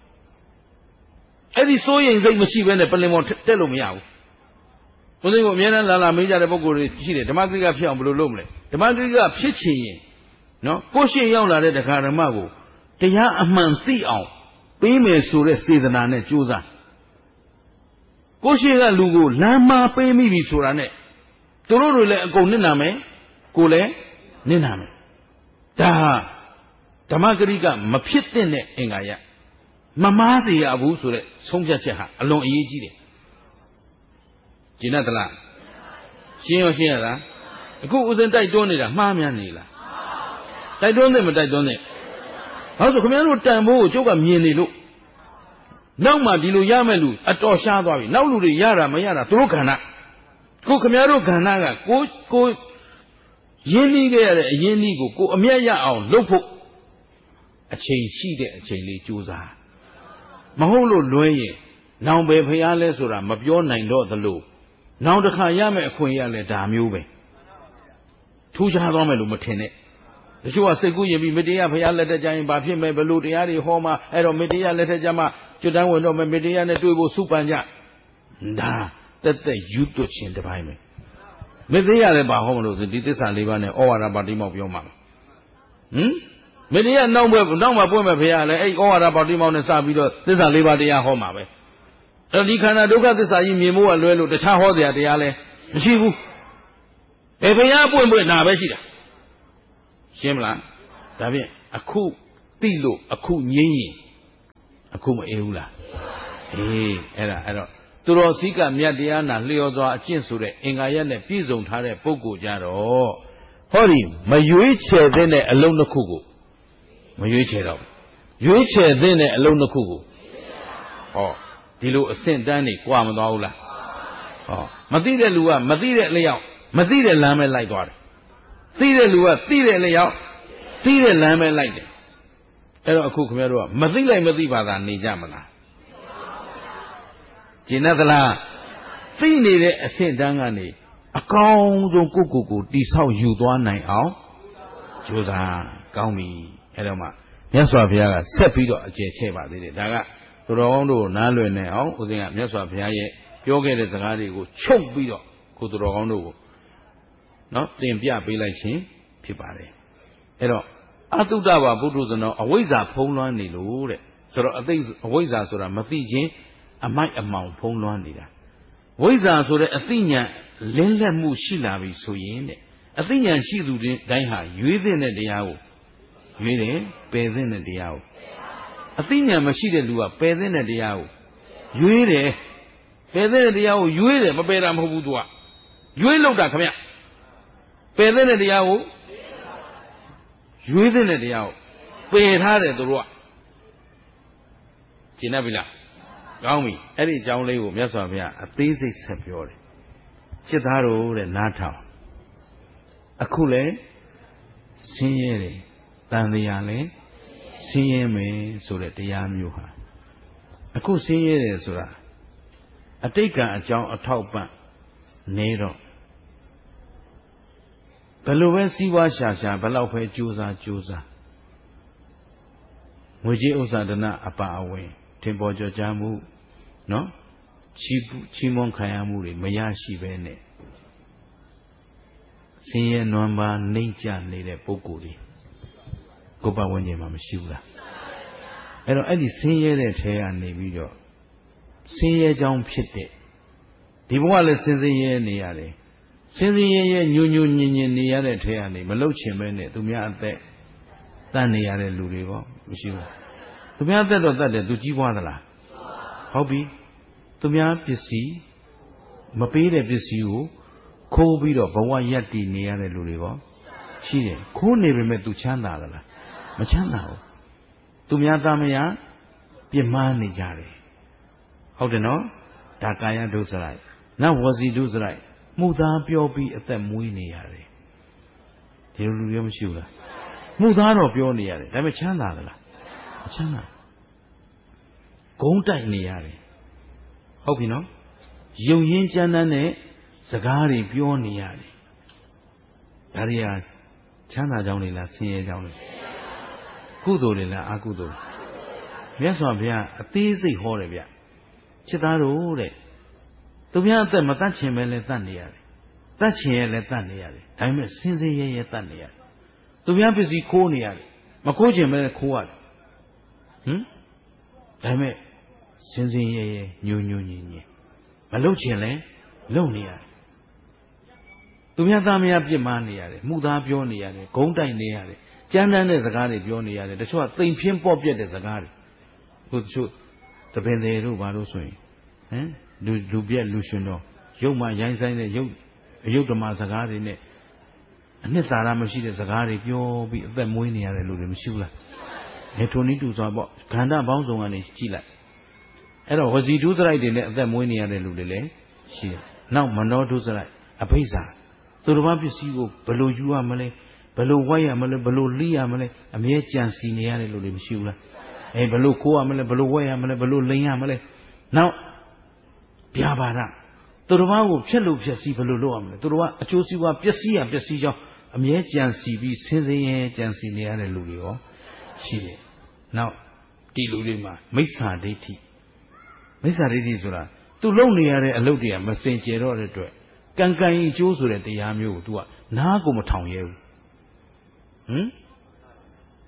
အဲ့ဒီစိုးရိမ်စိတ်မရှိဘဲနဲ့ပလင်ပေါ်တက်လို့မရဘူးဦးဇင်းကိုအများနဲ့လာမေးကြတဲ့ပုံကိုယ်တွေရှိတယ်ဓမ္မဂရိကဖြစ်အောင်ဘယ်လိုလုပ်မလဲဓမ္မဂရိကဖြစ်ချင်ရင်နော်ကိုရှိရောက်လာတဲ့ဓမ္မကိုတရားအမှန်သိအောင်ပေးမယ်ဆိုတဲ့စေတနာနဲ့ကြိုးစားကိုရှိကလူကိုလမ်းမပေးမိပြီဆိုတာနဲ့သူတို့တွေလည်းအကုန်နစ်နာမယ်ကိုလည်းနစ်နာမယ်ဒါဓမ္မဂရိကမဖြစ်တဲ့အင်္ဂါရမမားစေရဘူးဆိုတဲ့ဆုံးဖြတ်ချက်ဟာအလွန်အရေးကြီးတယ်ကျင်တလားရှင်းရလားအခုဦးဇင်းတိုက်တွန်းနေတာမှားများနေလားတိုက်တွန်းတယ်မတိုက်တွန်းနဲ့ဘာလို့ဆိုခင်ဗျားတို့တန်ဖိုးကိုကျုပ်ကမြင်နေလို့နောက်မှဒီလိုရမဲ့လူအတော်ရှားသွားပြီနောက်လူတွေရတာမရတာသူတို့ခန္ဓာကိုခင်ဗျားတို့ခန္ဓာကကိုရင်းနှီးခဲ့ရတဲ့အရင်းနှီးကိုအမျက်ရအောင်လုပ်ဖို့အချိန်ရှိတဲ့အချိန်လေးကြိုးစားမဟုတ်လို့လွဲရင်နောင်ပဲဖျားလဲဆိုတာမပြောနိုင်တော့သလိုနောင်တစ်ခါရမယ့်အခွင့်ရလဲဒါမျိုးပဲထူးခြားသွားမယ်လို့မထင်နဲ့တချို့ကစိတ်ကူးရင်ပြီးမေတ္တရဖျားလက်ထက်ကြရင်ဘာဖြစ်မဲ့ဘလို့တရားတွေဟောမှာအဲ့တော့မေတ္တရလက်ထက်ကြမှာကျွတ်တန်းဝင်တော့မေတ္တရနဲ့တွေ့ဖို့စုပန်ကြဒါတက်ယူတွတ်ခြင်းတစ်ပိုင်းပဲမေတ္တရလည်းဘာဟောမလို့ဆိုဒီသစ္စာ၄ပါးနဲ့ဩဝါဒပါတိမောက်ပြောမှာမေတ္တာနောက်မှာပွင့်မဲ့ဘုရားလည်းအဲ့ဩဝါဒပေါတိမောင်းနဲ့စပြီးတော့သစ္စာ၄ပါးတရားဟောမှာပဲအဲ့ဒီခန္ဓာဒုက္ခသစ္စာကြီးမြင်ဖို့ကလွဲလို့တခြားဟောတရားတရားလည်းမရှိဘူးဘုရားပွင့်နာပဲရှိတာရှင်းမလားဒါဖြင့်အခုသိလို့အခုငြိမ်းရင်အခုမအေးဘူးလားအဲ့တော့သူတော်စည်းကမြတ်တရားနာလျော်စွာအကျင့်ဆိုတဲ့အင်္ဂါရက်နဲ့ပြည့်စုံထားတဲ့ပုဂ္ဂိုလ်ကြတော့ဟောဒီမရွေးချယ်တဲ့အလုံးတစ်ခုကိုမရွေးချယ်တော့ရွေးချယ်တဲ့အလုံးတစ်ခုကိုဟောဒီလိုအဆင့်တန်းနေကြွားမသွားဘူးလားဟောမသိတဲ့လူကမသိတဲ့အလျောက်မသိတဲ့လမ်းပဲလိုက်သွားတယ်သိတဲ့လူကသိတဲ့အလျောက်သိတဲ့လမ်းပဲလိုက်တယ်အဲ့တော့အခုခင်ဗျားတို့ကမသိလိုက်မသိပါသာနေကြမလားကျင်သလားသိနေတဲ့အဆင့်တန်းကနေအကောင်းဆုံးကိုတိဆောက်ယူသွားနိုင်အောင်ကြိုးစားကောင်းပြီအဲ့တော့မှမြတ်စွာဘုရားကဆက်ပြီးတော့အကျယ်ချဲ့ပါသေးတယ်ဒါကသူတော်ကောင်းတို့နားလွယ်နေအောင်ဦးဇင်းကမြတ်စွာဘုရားရဲ့ပြောခဲ့တဲ့စကားတွေကိုချုပ်ပြီးတော့ကိုသူတော်ကောင်းတို့ကိုနော်သင်ပြပေးလိုက်ခြင်းဖြစ်ပါတယ်အဲ့တော့အတုတ္တဝါဘုဒ္ဓဇနောအဝိဇ္ဇာဖုံးလွှမ်းနေလို့တဲ့ဆိုတော့အဝိဇ္ဇာဆိုတာမသိခြင်းအမိုက်အမှောင်ဖုံးလွှမ်းနေတာဝိဇ္ဇာဆိုတဲ့အသိဉာဏ်လင်းလက်မှုရှိလာပြီဆိုရင်တဲ့အသိဉာဏ်ရှိသူတိုင်းဟာရွေးတဲ့တရားကိုရွေးတယ်ပယ်တဲ့တရားကိုအသိဉာဏ်မရှိတဲ့လူကပယ်တဲ့တရားကိုရွေးတယ်ပယ်တဲ့တရားကိုရွေးတယ်မပယ်တာမဟုတ်ဘူးသူကရွေးလောက်တာခင်ဗျပယ်တဲ့တရားကိုရွေးတဲ့တရားကိုပယ်ထားတယ်သူတို့ကရှင်းပြီလားကောင်းပြီအဲ့ဒီအကြောင်းလေးကိုမြတ်စွာဘုရားအသေးစိတ်ဆက်ပြောတယ်จิตသားတို့တဲ့နားထောင်အခုလဲဆင်းရဲတယ်တန်တရားလဲဆင်းရဲမယ်ဆိုတဲ့တရားမျိုးဟာအခုဆင်းရဲတယ်ဆိုတာအတိတ်ကအကြောင်းအထောက်ပံ့နေတော့ဘယ်လိုပဲစီးပွားရှာဘယ်လောက်ပဲကြိုးစားငွေကြေးဥစ္စာဒနာအပါအဝင်ထင်ပေါ်ကျော်ကြားမှုနော်ချီးမွမ်းခံရမှုတွေမရရှိပဲနဲ့ဆင်းရဲနွမ်းပါနှိမ့်ချနေတဲ့ပုဂ္ဂိုလ်တွေကိုယ်ပတ်ဝန်းကျင်မှာမရှိဘူးလားအဲ့တော့အဲ့ဒီဆင်းရဲတဲ့ထဲကနေပြီးတော့ဆင်းရဲကြောင်းဖြစ်တဲ့ဒီဘဝလည်းဆင်းရဲနေရတယ်ဆင်းရဲညွညင်နေရတဲ့ထဲကနေမလုတ်ချင်ပဲနဲ့သူများအသက်တန်နေရတဲ့လူတွေပေါ့မရှိဘူးသူများအသက်တော့တတ်တယ်သူကြီးပွားသလားဟုတ်ပြီသူများပစ္စည်းမပေးတဲ့ပစ္စည်းကိုခိုးပြီးတော့ဘဝရပ်တည်နေရတဲ့လူတွေပေါ့ရှိတယ်ခိုးနေပေမဲ့သူချမ်းသာသလားမချမ်းသာဘူးသူများသားမယားပြစ်မှားနေကြတယ်ဟုတ်တယ်နော်ဒါကာယဒုစရိုက်နောက်ဝစီဒုစရိုက်မှုသားပြောပြီးအသက်မွေးနေရတယ်ဒီလိုလူတွေမရှိဘူးလားမှုသားတော့ပြောနေရတယ်ဒါပေမဲ့ချမ်းသာသလားမချမ်းသာဂုံးတိုက်နေရတယ်ဟုတ်ပြီနော်ယုံရင်းကြမ်းတမ်းတဲ့စကားတွေပြောနေရတယ်ဒါတွေကချမ်းသာကြောင်းတွေလားဆင်းရဲကြောင်းတွေကုသိုလ်တွေလားအကုသိုလ်မြတ်စွာဘုရားအသေးစိတ်ဟောတယ်ဗျချစ်သားတို့တဲ့သူများအသက်မတတ်ချင်ပဲလဲတတ်နေရတယ်တတ်ချင်ရဲ့လဲတတ်နေရတယ်ဒါပေမဲ့စင်စင်ရဲရဲတတ်နေရတယ်သူများပစ္စည်းခိုးနေရတယ်မခိုးချင်ပဲခိုးရတယ်ဒါပေမဲ့စင်စင်ရဲရဲညိုညင်မလုပ်ချင်လဲလုပ်နေရတယ်သူများသားမယားပြစ်မှားနေရတယ်မှုသားပြောနေရတယ်ဂုံးတိုက်နေရတယ်ကြမ်းတမ်းတဲ့စကားတွေပြောနေရတယ်တချို့ကသိမ်ဖြင်းပေါ့ပြက်တဲ့စကားတွေဟိုတချို့သပင်တွေတို့ဘာလို့ဆိုရင်လူပြက်လူရှင်တော့ရုပ်မှရိုင်းဆိုင်တဲ့ရုပ်အယုတ်ဓမ္မစကားတွေနဲ့အနှစ်သာရမရှိတဲ့စကားတွေပြောပြီးအသက်မွေးနေရတဲ့လူတွေမရှိဘူးလားထိုနည်းတူစွာပေါ့ခန္ဓာပေါင်းစုံကနေကြည့်လိုက်အဲ့တော့ဝစီဒုစရိုက်တွေနဲ့အသက်မွေးနေရတဲ့လူတွေလည်းရှိတယ်နောက်မနောဒုစရိုက်အဘိဇ္ဇာသူတော်ဘာပစ္စည်းကိုဘယ်လိုယူရမလဲဘယ်လိုဝိုက်ရမလဲဘယ်လိုလိရမလဲအမြဲကြံစီနေရတဲ့လူတွေမရှိဘူးလားဘယ်လိုခိုးရမလဲဘယ်လိုဝိုက်ရမလဲဘယ်လိုလိန်ရမလဲနောက်ဗျာပါဒသူတော်ဘာကိုဖြက်လို့ဖြက်စီးဘယ်လိုလုပ်ရမလဲသူတော်ကအကျိုးစီးပွားပျက်စီးရပျက်စီးကြောင်းအမြဲကြံစီပြီးဆင်းရဲကြံစီနေရတဲ့လူတွေရောရှိတယ်နောက်ဒီလူတွေမှာမိစ္ဆာဒိဋ္ဌိဆိုတာသူလုံနေရတဲ့အလုပ်တွေကမစင်ကြယ်တော့တဲ့အတွက်ကံကံအကျိုးဆိုတဲ့တရားမျိုးကို तू ကနားကိုမထောင်ရဲဘူး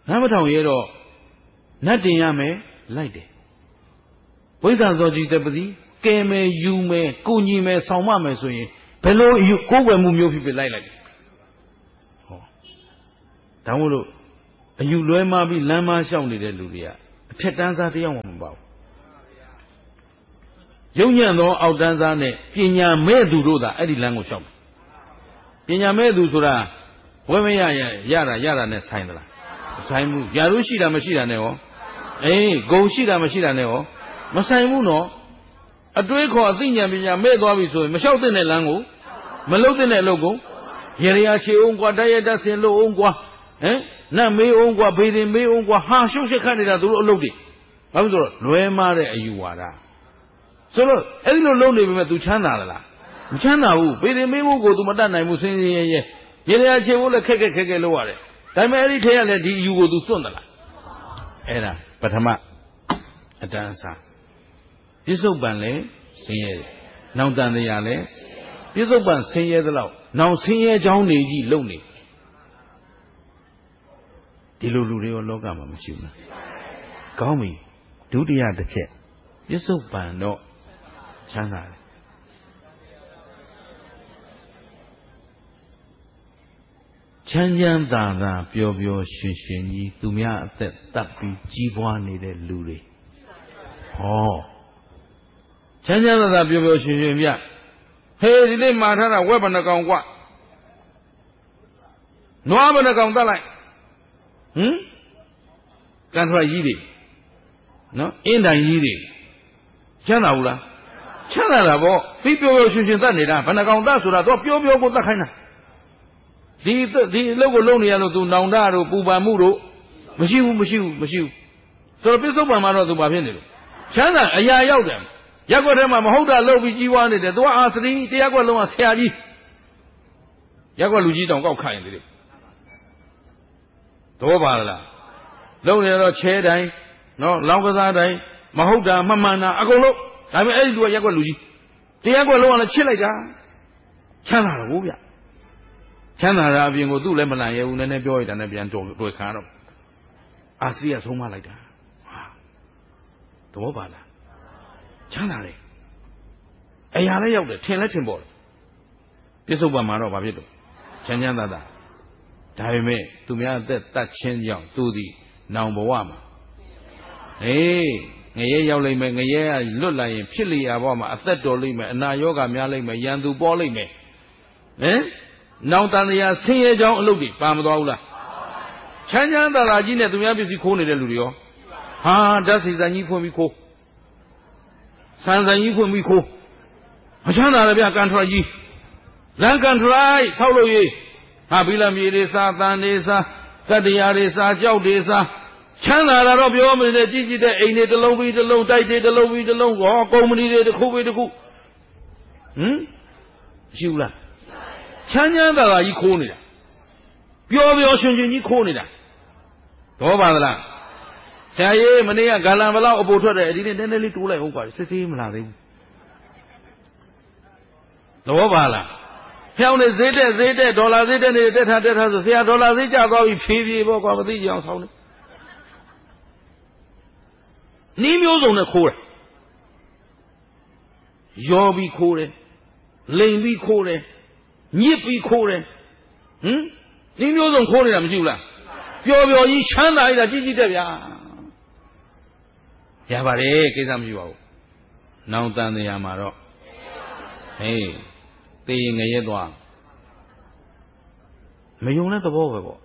မထောင်ရဲတော့နတ်တင်ရမယ်လိုက်တယ်ဝိဇ္ဇာဇောကြီးတပတိကဲမယ်ယူမယ်ကုညီမယ်ဆောင်မမယ်ဆိုရင်ဘယ်လိုကိုယ်ွယ်မှုမျိုးဖြစ်လိုက်တယ်ဟောဒါမို့လို့အယူလွဲမပြီးလမ်းမလျှောက်နေတဲ့လူတွေကအထက်တန်းစားတယောက်မှမပေါ့ရုံညံ့သောအောက်တန်းစားနဲ့ပညာမဲ့သူတို့သာအဲ့ဒီလမ်းကိုလျှောက်တယ်ပညာမဲ့သူဆိုတာဝဲမရရတာနဲ့ဆိုင်သလားမဆိုင်ဘူးယာရုရှိတာမရှိတာနဲ့ရောဂုံရှိတာမရှိတာနဲ့ရောမဆိုင်ဘူးနော်အတွေးခေါ်အသိဉာဏ်ပညာမဲ့သွားပြီဆိုရင်မလျှောက်တဲ့လမ်းကိုမလုပ်တဲ့အလုပ်ကိုရေရချေအောင်ကွာတရတဆင်လို့အောင်ကွာနတ်မေးအောင်ကွာဘေးတင်မေးအောင်ကွာဟာရှုပ်ရှက်ခတ်နေတာသူတို့အလုပ်တွေဘာလို့ဆိုတော့လွဲမားတဲ့အယူဝါဒဆိုတော့အဲ့ဒီလိုလုပ်နေပေမဲ့ तू ချမ်းသာလားမချမ်းသာဘူးဘေးတင်မေးဖို့ကို तू မတတ်နိုင်ဘူးစင်းစင်းရဲရဲရေရချေဖို့လည်းခက်ခက်လုပ်ရတယ်ဒါပေမဲ့အဲ့ဒီထဲကလည်းဒီအယူကို तू စွန့်သလားအဲ့ဒါပထမအတန်းစားပြစ္ဆုတ်ပံလည်းဆင်းရဲတယ်နောင်တန်တရားလည်းပြစ္ဆုတ်ပံဆင်းရဲသလောက်နောင်ဆင်းရဲကြောင်းနေကြီးလုံနေဒီလိုလူတွေရောလောကမှာမရှိဘူးလားကောင်းပြီဒုတိယတစ်ချက်ပြစ္ဆုတ်ပံတော့ချမ်းသာတယ်ချမ်းသာသာပျော်ပျော်ရွှင်ရွှင်ကြီးသူများအသက်တပ်ပြီးကြီးပွားနေတဲ့လူတွေဟောချမ်းသာသာပျော်ပျော်ရွှင်ရွှင်ပြဟေးဒီနေ့မှာထားတာဝက်ဘဏ္ဍကောင်ကွနွားဘဏ္ဍကောင်တတ်လိုက်ကန်ထရကြီးတွေနော်အင်းတိုင်ကြီးတွေချမ်းသာဘူးလားချမ်းသာတာပေါ့ပြီးပျော်ပျော်ရွှင်ရွှင်တတ်နေတာဘဏ္ဍကောင်တတ်ဆိုတာတော့ပျော်ပျော်ကိုတတ်ခိုင်းတာဒီအလုပ်ကိုလုပ်နေရလို့သူနောင်တတို့ပူပန်မှုတို့မရှိဘူးဆိုတော့ပြစ္ဆုတ်ပံမှာတော့သူဘာဖြစ်နေလို့ချမ်းသာအရာရောက်တယ်ရက်ွက်ထဲမှာမဟုတ်တာလုပ်ပြီးကြီးဝါနေတယ်သူကအာစရီတရားကွက်လုံးကဆရာကြီးရက်ွက်လူကြီးတောင်ကောက်ခိုင်းတယ်လေသဘောပါလားလုပ်နေတော့ချဲတိုင်းနော်လောင်းကစားတိုင်းမဟုတ်တာမမှန်တာအကုန်လုံးဒါပေမဲ့အဲ့ဒီလူကရက်ွက်လူကြီးတရားကွက်လုံးကလည်းချစ်လိုက်တာချမ်းသာတော့ဗျချမ်းသာတာအပြင်ကိုသူ့လည်းမလန်ရဲဘူးနည်းနည်းပြောရတာနဲ့ပြန်တွေ့ခါတော့အာစရီကဆုံးမလိုက်တာသဘောပါလားချမ်းသာတယ်အရာလည်းရောက်တယ်ထင်လည်းထင်ပေါ်တယ်ပြစ္ဆုတ်ပံမှာတော့ဘာဖြစ်တော့ချမ်းသာဒါပေမဲ့သူများအသက်တတ်ချင်းကြောင့်သူသည်နောင်ဘဝမှာငရဲရောက်လိမ့်မယ်ငရဲကလွတ်လာရင်ဖြစ်လျာဘဝမှာအသက်တော်လိမ့်မယ်အနာရောဂါများလိမ့်မယ်ရန်သူပေါ်လိမ့်မယ်နောင်တန်တရားဆင်းရဲကြောင်းအလုပ်တွေပါမသွားဘူးလားချမ်းသာကြီးနဲ့သူများပစ္စည်းခိုးနေတဲ့လူတွေရောဟာဓာတ်စီဆိုင်ကြီးဖွင့်ပြီးခိုးဆန်ဆိုင်ကြီးဖွင့်ပြီးခိုးမချမ်းသာလည်းဗျကန်ထရကြီးလမ်းကန်ထရိုက်ဆောက်လို့ရေးဟာဘီလာမြေတွေစားတန်တွေစားကတ္တရားတွေစားကြောက်တွေစားချမ်းသာတာတော့ပြောမနေနဲ့ကြီးကြီးတဲ့အိမ်တွေတစ်လုံးပြီးတစ်လုံးတိုက်တွေတစ်လုံးပြီးတစ်လုံးဟောကုမ္ပဏီတွေတစ်ခုပြီးတစ်ခုရှိဘူးလားချမ်းသာကြီးခိုးနေတာပျော်ပျော်ရွှင်ရွှင်ကြီးခိုးနေတာတော့ပါသလားဆရာကြီးမနေ့ကဂါလံဘလောက်အပိုထွက်တယ်ဒီနေ့နည်းနည်းလေးတိုးလိုက်ဟုတ်ပါစစ်စစ်မလာသေးဘူးတော့ပါလားဖျောင်းနေဈေးတက်ဒေါ်လာဈေးတက်နေတက်ထားဆိုဆရာဒေါ်လာဈေးကျသွားပြီဖြည်းဖြည်းပေါ့ကွာမသိကြအောင်ဆောင်းနေနီးမျိုးစုံနဲ့ခိုးတယ်ရောပြီးခိုးတယ်လိန်ပြီးခိုးတယ်ညစ်ပြီးခိုးတယ်နီးမျိုးစုံခိုးနေတာမရှိဘူးလားပျော်ပျော်ကြီးချမ်းသာရတာကြီးတက်ဗျာရပါတယ်ကိစ္စမရှိပါဘူးနောင်တန်တရားမှာတော့သေရင်ငရဲသွားမယုံတဲ့သဘောပဲပေါ့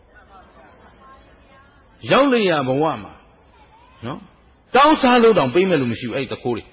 ရောက်လျာဘဝမှာနော်တောင်းစားလို့တောင်ပေးမဲ့လို့မရှိဘူးအဲ့ဒီတခိုးတွေ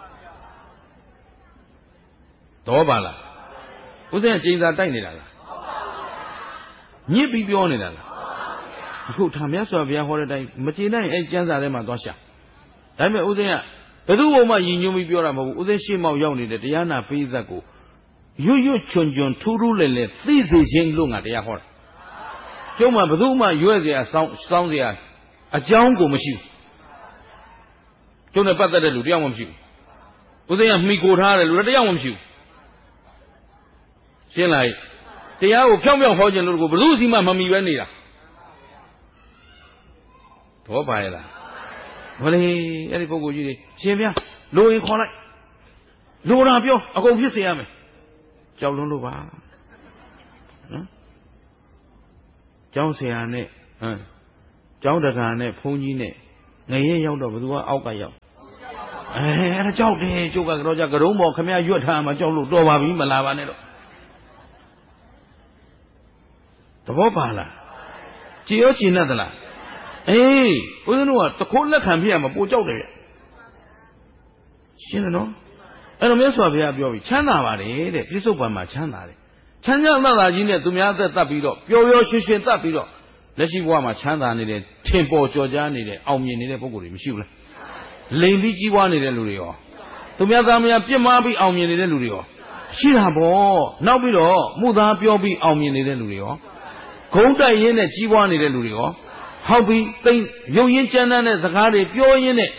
တော့ပါလားဦးဇင်းကချိန်စာတိုက်နေတာလားညစ်ပြီးပြောနေတာလားအခုထာမြတ်စွာဘုရားဟောတဲ့အတိုင်းမကျေနပ်ရင်အဲ့ကျမ်းစာထဲမှာသွားရှာဒါပေမဲ့ဦးဇင်းကဘယ်သူ့ဘုံမှယဉ်ညွှန်းပြီးပြောတာမဟုတ်ဘူးဦးဇင်းရှေ့မောက်ရောက်နေတဲ့တရားနာပိဿတ်ကိုရွတ်ချွန်ထူးထူးလဲလဲသိစေခြင်းလို့ငါတရားဟောတာကျုံးမှာဘယ်သူမှရွဲ့เสียစောင်းเสียအကြောင်းကိုမရှိဘူးကျုံးနဲ့ပတ်သက်တဲ့လူတယောက်မှမရှိဘူးဦးဇင်းကမှီကိုထားတယ်လူတယောက်မှမရှိဘူးရှင်းလိုက်တရားကိုဖြောင်းဖြောင်းဟောခြင်းလို့ကိုဘယ်သူစီမှမမီပဲနေတာဘောပါရဲ့လားမလေးအဲ့ဒီပုဂ္ဂိုလ်ကြီးတွေရှင်ဗျာလိုရင်ခေါ်လိုက်လိုတာပြောအကုန်ဖြစ်စေရမယ်ကြောက်လွန်းလို့ပါနော်ကျောင်းဆရာနဲ့ကျောင်းတကာနဲ့ဘုန်းကြီးနဲ့ငရဲရောက်တော့ဘယ်သူကအောက်ကရောက်အဲ့ဒါကြောက်တယ်ကျုပ်ကတော့ကြကရုံးပေါ်ခမရရွတ်ထားမှကြောက်လို့တော်ပါပြီမလာပါနဲ့တော့သဘောပါလားကြည်ရောကြည်နဲ့သလားအေးဦးဇင်းတို့ကတခိုးလက်ခံပြရမှာပိုကြောက်တယ်ဗျရှင်းတယ်နော်အဲ့တော့မြတ်စွာဘုရားပြောပြီချမ်းသာပါတယ်တဲ့ပြစ္ဆုတ်ပံမှာချမ်းသာတယ်ချမ်းသာသာကြီးနဲ့သူများအသက်တတ်ပြီးတော့ပျော်ပျော်ရွှင်ရွှင်တတ်ပြီးတော့လက်ရှိဘဝမှာချမ်းသာနေတဲ့ထင်ပေါ်ကျော်ကြားနေတဲ့အောင်မြင်နေတဲ့ပုဂ္ဂိုလ်တွေမရှိဘူးလားလိမ်ပြီးကြီးပွားနေတဲ့လူတွေရောသူများသားများပြစ်မှားပြီးအောင်မြင်နေတဲ့လူတွေရောရှိတာပေါ့နောက်ပြီးတော့မှုသားပြောပြီးအောင်မြင်နေတဲ့လူတွေရောဂုံးတိုက်ရင်းနဲ့ကြီးပွားနေတဲ့လူတွေရောဟောက်ပြီးသိရုပ်ရင်းကြမ်းတမ်းတဲ့စကားတွေပြောရင်းနဲ့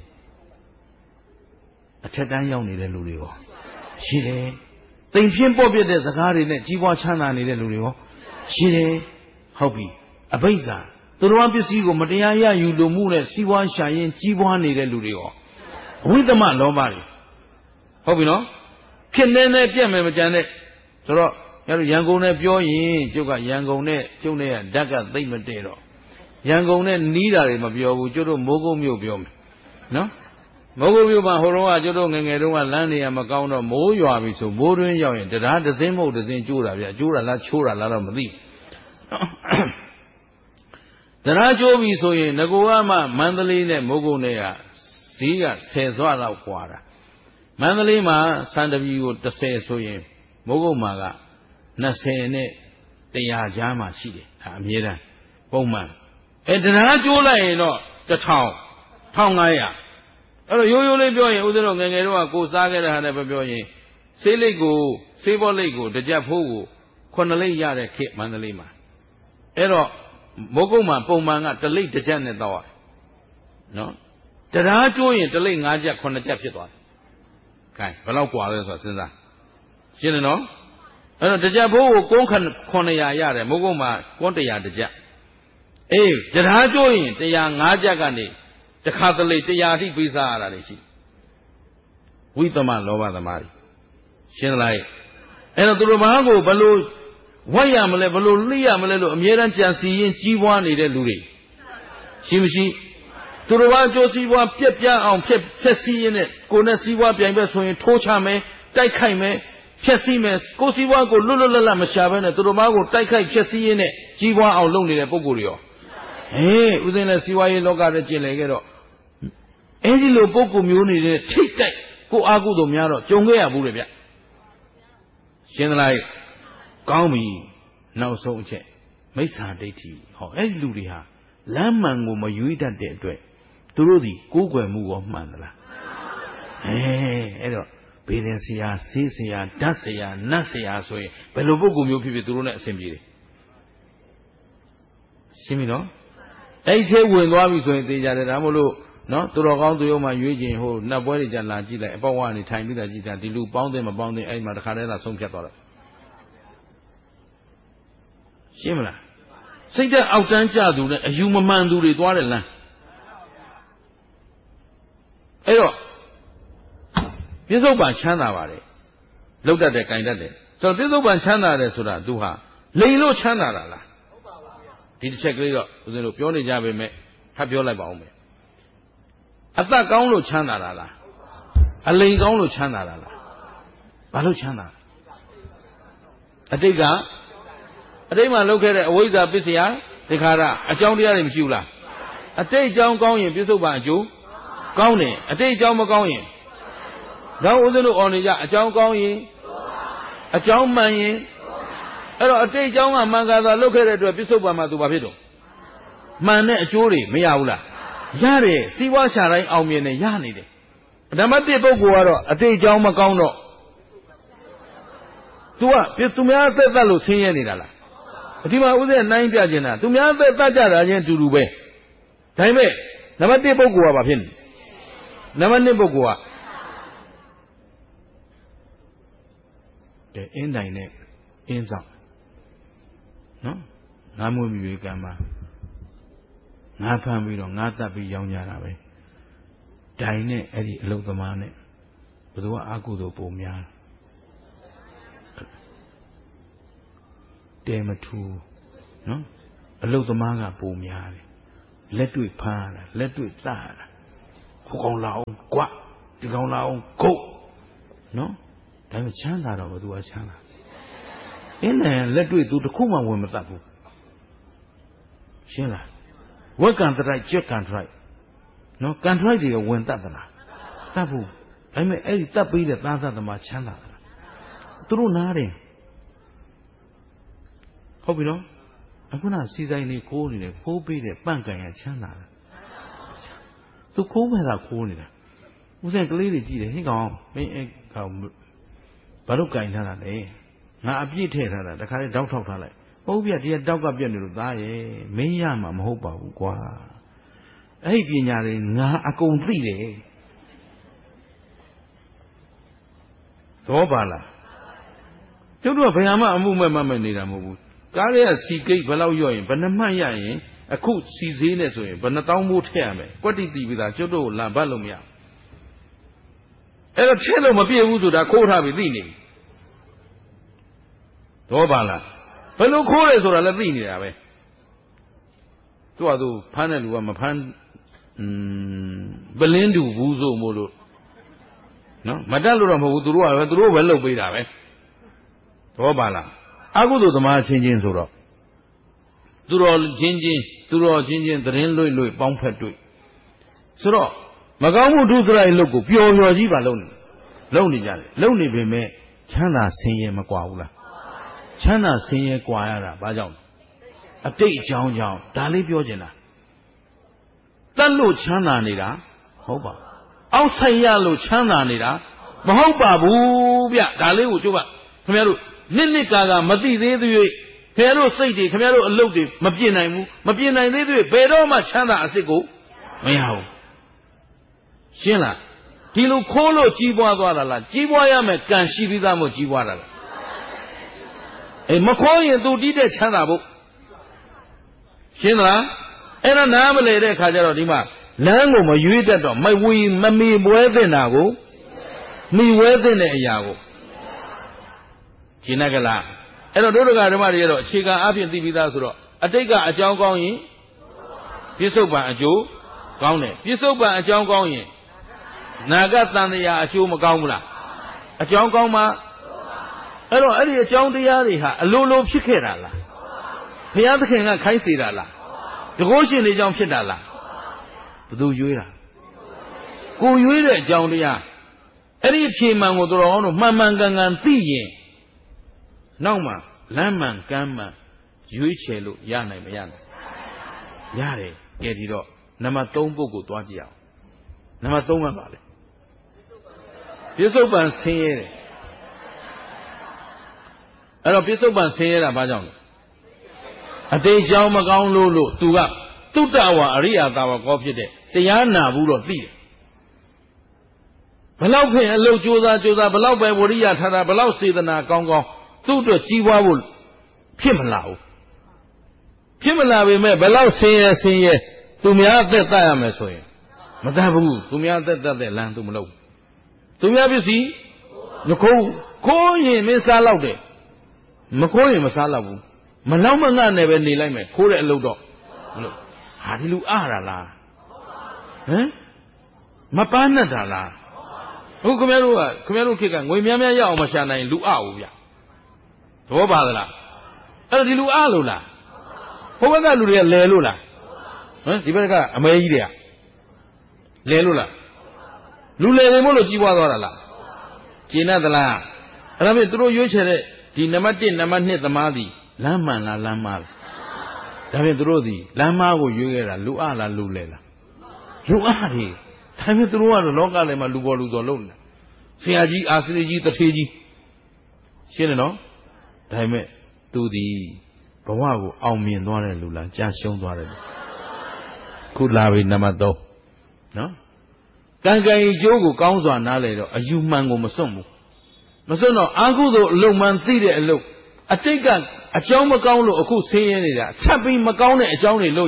အထက်တန်းရောက်နေတဲ့လူတွေရောရှိတယ်သိမ်ဖြင်းပေါ့ပြတဲ့စကားတွေနဲ့ကြီးပွားချမ်းသာနေတဲ့လူတွေရောရှိတယ်ဟုတ်ပြီအဘိဇ္ဇာသူတော်ပစ္စည်းကိုမတရားရယူလိုမှုနဲ့စီးပွားရှာရင်ကြီးပွားနေတဲ့လူတွေရောအဝိသမလောဘတွေဟုတ်ပြီနော်ဖြစ်နေပြက်မယ်မကြမ်းတဲ့ဆိုတော့ရန်ကုန်နဲ့ပြောရင်ကျုပ်ကရန်ကုန်နဲ့ကျုပ်နဲ့ကဓာတ်ကသိမ့်မတည့်တော့ရန်ကုန်နဲ့နီးတာတွေမပြောဘူးကျုပ်တို့မိုးကုတ်မြို့ပြောမယ်နော်မိုးကုတ်မြို့မှာဟိုတုန်းကကျုပ်တို့ငယ်ငယ်တုန်းကလမ်းနေရမကောင်းတော့မိုးရွာပြီဆိုမိုးတွင်းရောက်ရင်တရားတစ်စင်းမဟုတ်တစ်စင်းကျိုးတာဗျကျိုးတာလားချိုးတာလားတော့မသိတရားကျိုးပြီဆိုရင်ငကိုကမှမန္တလေးနဲ့မိုးကုတ်နဲ့ကဈေးက10စွလောက်กว่าတာမန္တလေးမှာစံတပီကို30ဆိုရင်မိုးကုတ်မှာက20နဲ့100ကြားမှာရှိတယ်အမြဲတမ်းပုံမှန်တရားကျိုးလိုက်ရင်တော့1000 1500အဲ့တော့ရိုးရိုးလေးပြောရင်ဦးဇင်းတို့ငယ်ငယ်တော့ကိုစားခဲ့တဲ့ဟာနဲ့ပြောရင်ဆေးလိပ်ကိုဆေးဘောလိပ်ကိုတစ်ကြက်ဖိုးကို9လိပ်ရတဲ့ခေတ်မန္တလေးမှာအဲ့တော့မိုးကုတ်မှာပုံမှန်ကတစ်လိပ်တစ်ကြက်နဲ့တော့နော်တရားကျိုးရင်တစ်လိပ်5ကြက်9ကြက်ဖြစ်သွားတယ်။ခိုင်းဘယ်လောက်กว่าလဲဆိုတာစဉ်းစားရှင်းတယ်နော်အဲ့တော့တစ်ကြက်ဖိုးကိုကုန်း900ရတယ်မိုးကုတ်မှာကုန်း100တစ်ကြက်အေးတရားကျိုးရင်100 5ကြက်ကနေတခါတလေ100အထိပေးစားရတာလေရှိဝိသမလောဘသမားတွေရှင်းလိုက်အဲ့တော့သူတို့ဘာကိုဘလို့ဝတ်ရမလဲဘလို့လိရမလဲလို့အမြဲတမ်းကြံစီရင်ကြီးပွားနေတဲ့လူတွေရှိမရှိသူတို့ဘာအကျိုးစီးပွားပြက်ပြားအောင်ဖြက်စီးရင်းနဲ့ကိုယ်နဲ့စီးပွားပြိုင်ဘက်ဆိုရင်ထိုးချမယ်တိုက်ခိုက်မယ်ဖြက်စီးမယ်ကိုယ်စီးပွားကိုလွတ်လွတ်လပ်လပ်မရှာဘဲနဲ့သူတို့ဘာကိုတိုက်ခိုက်ဖြက်စီးရင်းနဲ့ကြီးပွားအောင်လုပ်နေတဲ့ပုံကိုယ်တွေရောဥစဉ်နဲ့စီးပွားရေးလောကထဲကျင်လည်ခဲ့တော့အဲ့ဒီလိုပုံကိုယ်မျိုးနေတဲ့ထိတ်တိုက်ကိုအာကုသို့များတော့ကြုံခဲ့ရဘူးလေဗျရှင်းသလားကောင်းပြီနောက်ဆုံးအချက်မိစ္ဆာဒိဋ္ဌိဟောအဲ့ဒီလူတွေဟာလမ်းမှန်ကိုမရွေးတတ်တဲ့အတွက်သူတို့ဒီကိုးကွယ်မှုကိုမှန်သလားအဲ့တော့ဘေးရင်ဆရာဆေးဆရာဓာတ်ဆရာနတ်ဆရာဆိုရင်ဘယ်လိုပုဂ္ဂိုလ်မျိုးဖြစ်ဖြစ်သူတို့နဲ့အဆင်ပြေတယ်ရှင်းပြီနော်အဲ့ဒီထဲဝင်သွားပြီဆိုရင်သိကြတယ်ဒါမို့လို့နော်သူတော်ကောင်းသူရုံမှရွေးခြင်းဟိုနတ်ပွဲတွေကြလာကြည့်လိုက်အပေါက်ဝကနေထိုင်ပြီးတာကြည့်တာဒီလူပေါင်းတယ်မပေါင်းတယ်အဲ့ဒီမှာတခါတည်းသာဆုံးဖြတ်သွားတယ်ရှင်းမလားစိတ်သက်အောက်တန်းကျသူနဲ့အယူမမှန်သူတွေသွားတယ်လမ်းအဲ့တော့ပြစ္ဆုတ်ပံချမ်းသာပါတယ်လောက်တတ်တယ်၊ကင်တတ်တယ်ဆိုတော့ပြစ္ဆုတ်ပံချမ်းသာတယ်ဆိုတာသူဟာလိန်လို့ချမ်းသာတာလားဟုတ်ပါပါဗျာဒီတစ်ချက်ကလေးတော့ဦးဇင်းတို့ပြောနေကြပေမဲ့ထပ်ပြောလိုက်ပါဦးမယ်အသက်ကောင်းလို့ချမ်းသာတာလားအလိန်ကောင်းလို့ချမ်းသာတာလားဘာလို့ချမ်းသာအတိတ်မှာလုပ်ခဲ့တဲ့အဝိဇ္ဇာပစ္စယသင်္ခါရအကြောင်းတရားတွေမရှိဘူးလားအတိတ်အကြောင်းကောင်းရင်ပြစ္ဆုတ်ပံအကျိုးကောင်းတယ်အတိတ်အကြောင်းမကောင်းရင်တော့ဦးဇင်းတို့အော်နေကြအကြောင်းကောင်းရင်အကြောင်းမှန်ရင်အဲ့တော့အတိတ်အကြောင်းကမှန်ကားသာလုပ်ခဲ့တဲ့အတွက်ပြစ္ဆုတ်ပံမှာသူဘာဖြစ်တော့မှန်တဲ့အကျိုးတွေမရဘူးလားရတယ်စီးပွားရှာတိုင်းအောင်မြင်တယ်ရနေတယ်ဓမ္မတိပုဂ္ဂိုလ်ကတော့အတိတ်အကြောင်းမကောင်းတော့ तू ကသူများသက်သက်လို့ဆင်းရဲနေတာလားဒီမှာဦးဇင်းနိုင်ပြကျင်တာသူများသက်သက်ကြတာချင်းအတူတူပဲဒါပေမဲ့နံပါတ်1ပုဂ္ဂိုလ်ကဘာဖြစ်နေနံပါတ်2ပုဂ္ဂိုလ်ကအင်းတိုင်နဲ့အင်းဆောင်နော်ငါးမွေးမြွေကံမှာငါဖမ်းပြီးတော့ငါတတ်ပြီးရောင်းကြတာပဲတိုင်နဲ့အဲ့ဒီအလုသမားနဲ့ဘယ်သူကအကုသိုလ်ပုံများတဲမထူနော်အလုသမားကပုံများတယ်လက်တွေ့ဖမ်းရတာလက်တွေ့သတ်ရတာဟိုကောင်လာအောင်ကွာဒီကောင်လာအောင်ဂုတ်နော်ဒါပေမဲ့ချမ်းသာတော့ဘယ်သူကချမ်းသာအင်းနဲ့လက်တွေ့သူတခုမှဝင်မတတ်ဘူးရှင်းလားဝက်ကန်တရိုက်ကြက်ကန်တရိုက်နော်ကန်တရိုက်တွေကဝင်တတ်သလားတတ်ဘူးဒါပေမဲ့အဲ့ဒီတတ်ပြီးတဲ့သားသမားချမ်းသာတာသူတို့နားတယ်ဟုတ်ပြီနော်အခုနစီဆိုင်လေးခိုးနေတယ်ခိုးပေးတဲ့ပန့်ကန်ရချမ်းသာတယ်သူခိုးမဲ့တာခိုးနေတာဦးစင်ကလေးတွေကြည့်တယ်ဟိကောင်မင်းအဲ့ကောင်ဘာလို့ကန်ထားတာလဲငါအပြည့်ထည့်ထားတာတခါလေးတောက်ထောက်ထားလိုက်ဟုတ်ပြဒီကတောက်ကပြက်နေလို့သားရဲ့မင်းရမှာမဟုတ်ပါဘူးကွာအဲ့ဒီပညာတွေငါအကုန်သိတယ်သဘောပါလားကျုပ်တို့ကဘယ်မှအမှုမဲ့နေတာမဟုတ်ဘူးကားရဲ့စီကိတ်ဘယ်လောက်ရော့ရင်ဘယ်နှမှတ်ရရင်အခုစီဈေးနဲ့ဆိုရင်ဘယ်နှတောင်းမိုးထည့်ရမယ်ကွက်တိတီပြီးသားကျုပ်တို့ကိုလမ်းပတ်လို့မရအဲ့တော့ထည့်လို့မပြည့်ဘူးဆိုတာခိုးထားပြီးသိနေပြီသဘောပါလားဘယ်လိုခိုးလဲဆိုတာလည်းသိနေတာပဲသူကသူဖမ်းတဲ့လူကမဖမ်းပလင်းတူဘူးဆိုမို့လို့နော်မတက်လို့တော့မဟုတ်ဘူးသူတို့ပဲလှုပ်ပေးတာပဲသဘောပါလားအကုသိုလ်သမားချင်းချင်းဆိုတော့သူတော်ချင်းချင်းသတင်းလွိပေါင်းဖက်တွေ့ဆိုတော့မကောင်းမှုဒုစရိုက်လုပ်ကိုပျော်ကြီးပါလုပ်နေကြတယ်လုပ်နေပေမဲ့ချမ်းသာဆင်းရဲမကွာဘူးလားချမ်းသာဆင်းရဲကွာရတာဘာကြောင့်အတိတ်အကြောင်းကြောင့်ဒါလေးပြောချင်တာတတ်လို့ချမ်းသာနေတာဟုတ်ပါအောက်ဆိုင်ရလို့ချမ်းသာနေတာမဟုတ်ပါဘူးဗျဒါလေးကိုကျုပ်ကခင်ဗျားတို့နှစ်ကာမသိသေးသေး၍ခင်ဗျားတို့စိတ်တွေခင်ဗျားတို့အလုပ်တွေမပြည့်နိုင်ဘူးမပြည့်နိုင်သေးသေးဘယ်တော့မှချမ်းသာအစစ်ကိုမရဘူးရှင်းလားဒီလိုခိုးလို့ကြီးပွားသွားတာလားကြီးပွားရမယ်ကံရှိပြီးသားမို့ကြီးပွားတာလားအေးမခိုးရင်သူတီးတဲ့ချမ်းသာဖို့ရှင်းသလားအဲ့ဒါနားမလဲတဲ့ခါကျတော့ဒီမှာလမ်းကိုမရွေးတတ်တော့မမီပွဲတဲ့နာကိုမိဝဲတဲ့အရာကိုရှင်းကလားအဲ့တော့ဒုဒကဓမ္မတွေကတော့အခြေခံအဖြစ်သိပြီးသားဆိုတော့အတိတ်ကအကြောင်းကောင်းရင်ပြစ္ဆုတ်ပံအကျိုးကောင်းတယ်ပြစ္ဆုတ်ပံအကြောင်းကောင်းရင်နာဂတန်တရားအကျိုးမကောင်းဘူးလားအကြောင်းကောင်းမှအဲ့တော့အဲ့ဒီအကြောင်းတရားတွေဟာအလိုလိုဖြစ်ခဲ့တာလားဘုရားသခင်ကခိုင်းစေတာလားတကုရှင်တွေကြောင့်ဖြစ်တာလားဘယ်သူရွေးတာကိုရွေးတဲ့အကြောင်းတရားအဲ့ဒီဖြေမှန်ကိုတော်တော်တို့မှန်မှန်ကန်ကန်သိရင်နောက်မှလမ်းမှန်ကမ်းမှန်ရွေးချယ်လို့ရနိုင်မရနိုင်ရတယ်ကဲဒီတော့နံပါတ်3ပုဂ္ဂိုလ်သွားကြည့်အောင်နံပါတ်3ကပါလေပြစ္ဆုတ်ပံဆင်းရဲတယ်အဲ့တော့ပြစ္ဆုတ်ပံဆင်းရဲတာဘာကြောင့်လဲအတိတ်ကြောင့်မကောင်းလို့သူကသုတ္တဝါအရိယာသာဝကောဖြစ်တဲ့တရားနာဘူးတော့သိတယ်ဘလောက်ဖြစ်အလုပ်ကြိုးစားဘလောက်ပဲဝရိယထားတာဘလောက်စေတနာကောင်းသူ့အတွက်ကြီးပွားဖို့ဖြစ်မလာဘူးဖြစ်မလာပေမဲ့ဘလောက်ဆင်းရဲသူများအသက်တတ်ရမယ်ဆိုရင်မတတ်ဘူးသူများအသက်တတ်တဲ့လမ်းသူမလုပ်သူများပစ္စည်းမခိုးရင်မစားလောက်တယ်မခိုးရင်မစားလောက်ဘူးမလောက်မငတ်နဲ့ပဲနေလိုက်မယ်ခိုးတဲ့အလုပ်တော့မလုပ်ဟာဒီလူအားရလားဟမ်မပန်းနဲ့တာလားဟုတ်ခင်ဗျားတို့ခေတ်ကငွေများများရအောင်မရှာနိုင်လူအားဘူးဗျသဘောပါသလားအဲ့တော့ဒီလူအားလို့လားဟိုဘက်ကလူတွေကလဲလို့လားဟမ်ဒီဘက်ကအမဲကြီးတွေကလဲလို့လားလူလဲနေမို့လို့ကြီးပွားသွားတာလားကျင်သလားအဲ့ဒါဖြင့်သူတို့ရွေးချယ်တဲ့ဒီနံပါတ်1နံပါတ်2သမားသည်လမ်းမှန်လားလမ်းမှားလားဒါဖြင့်သူတို့သည်လမ်းမားကိုရွေးခဲ့တာလူအားလားလူလဲလားလူအားတွေဒါဖြင့်သူတို့ကတော့လောကထဲမှာလူပေါ်လူတော်လုံးနေတာဆရာကြီးအာစရိကြီးတထေကြီးရှင်းတယ်နော်ဒါပေမဲ့သူသည်ဘဝကိုအောင်မြင်သွားတဲ့လူလားကြာရှုံးသွားတယ်ခုလာပြီနံပါတ်3နော်ကံကံအကျိုးကိုကောင်းစွာနားလည်တော့အယူမှန်ကိုမစွန့်ဘူးမစွန့်တော့အာဟုသောအလုံးမှန်သိတဲ့အလုံးအတိတ်ကအကြောင်းမကောင်းလို့အခုဆင်းရဲနေတာဆက်ပြီးမကောင်းတဲ့အကြောင်းတွေလုပ်ရင်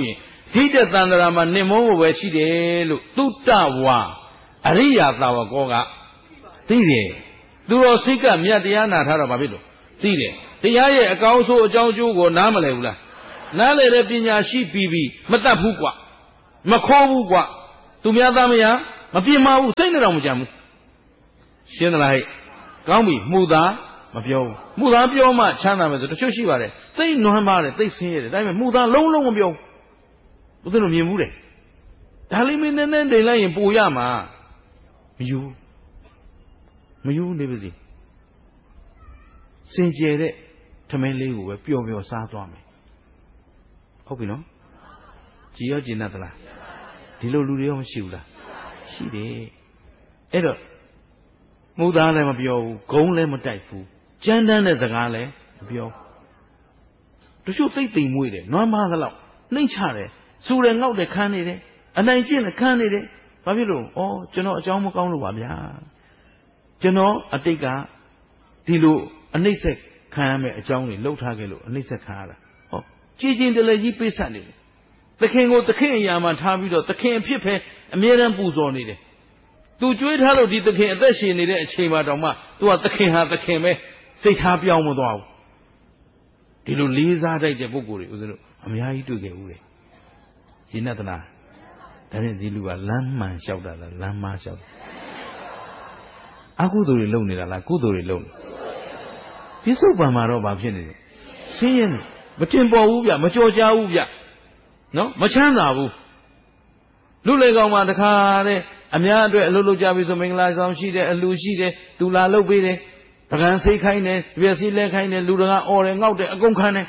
ဒီတဲ့တန်တရာမှာနင်မုန်းကိုပဲရှိတယ်လို့သုတ္တဝါအရိယာသာဝကောကသိတယ်သူတော်စိတ်ကမြတ်တရားနာထားတော့ဘာဖြစ်လို့သိတယ်တရားရဲ့အကောင်းဆုံးအကြောင်းကျိုးကိုနားမလည်ဘူးလားနားလည်တဲ့ပညာရှိပြီးမတတ်ဘူးကွာမခေါ်ဘူးကွာသူများသားမယားမပြင်းမဘူးစိတ်နဲ့တော့မကြံဘူးရှင်းသလားဟဲ့ကောင်းပြီမှုသားမပြောဘူးမှုသားပြောမှချမ်းသာမယ်ဆိုတချို့ရှိပါတယ်သိနွမ်းပါတယ်သိဆင်းရဲတယ်ဒါပေမဲ့မှုသားလုံးလုံးမပြောဘူးသူတို့မြင်ဘူးတယ်ဒါလေးမင်းနဲ့တိမ်လိုက်ရင်ပိုရမှာမယူနေပါစေစင်ကြယ်တဲ့ထမင်းလေးကိုပဲပျော်ပျော်စားသွားမယ်ဟုတ်ပြီနော်ကြည်ရောကျင်တတ်သလားဒီလိုလူတွေရောမရှိဘူးလားရှိတယ်အဲ့တော့မှုသားလည်းမပြောဘူးဂုံးလည်းမတိုက်ဘူးကြမ်းတမ်းတဲ့စကားလည်းမပြောတချို့သိသိမ်မွေးတယ်နွမ်းပါးသလောက်နှိမ့်ချတယ်စူတယ်ငေါက်တယ်ခန်းနေတယ်အနိုင်ကျင့်တယ်ခန်းနေတယ်ဘာဖြစ်လို့ဩကျွန်တော်အကြောင်းမကောင်းလို့ပါဗျာကျွန်တော်အတိတ်ကဒီလိုအနှိမ့်ဆက်ခံရမယ်အကြောင်းတွေလှုပ်ထားခဲ့လို့အနှိမ့်ဆက်ခံရတာဟောကြည်ကျင်တလည်းကြီးပိတ်ဆက်နေတယ်သခင်ကိုသခင်အရာမှာထားပြီးတော့သခင်အဖြစ်ပဲအမြဲတမ်းပူဇော်နေတယ်သူကြွေးထားလို့ဒီသခင်အသက်ရှင်နေတဲ့အချိန်မှာတောင်မှသူကသခင်ဟာသခင်ပဲစိတ်ထားပြောင်းမသွားဘူးဒီလိုလေးစားတတ်တဲ့ပုဂ္ဂိုလ်တွေဦးဇင်းတို့အများကြီးတွေ့ခဲ့ဦးတယ်ရှင်းသလားဒါနဲ့ဒီလူကလမ်းမှန်လျှောက်တာလားလမ်းမားလျှောက်တာအကုသိုလ်တွေလုပ်နေတာလားကုသိုလ်တွေလုပ်နေပြစ္ဆုတ်ပံမှာတော့ဘာဖြစ်နေလဲဆင်းရဲနေမတင်ပေါ်ဘူးဗျမကြော်ကြားဘူးဗျနော်မချမ်းသာဘူးလူလေကောင်မှာတခါတဲ့အများအတွက်အလုပ်လုပ်ကြပြီဆိုမင်္ဂလာဆောင်ရှိတယ်အလူရှိတယ်သူလာလုပ်ပေးတယ်ပကံစိတ်ခိုင်းတယ်ပြည့်စည်လဲခိုင်းတယ်လူတကာအော်တယ်ငေါက်တယ်အကုန်ခံတယ်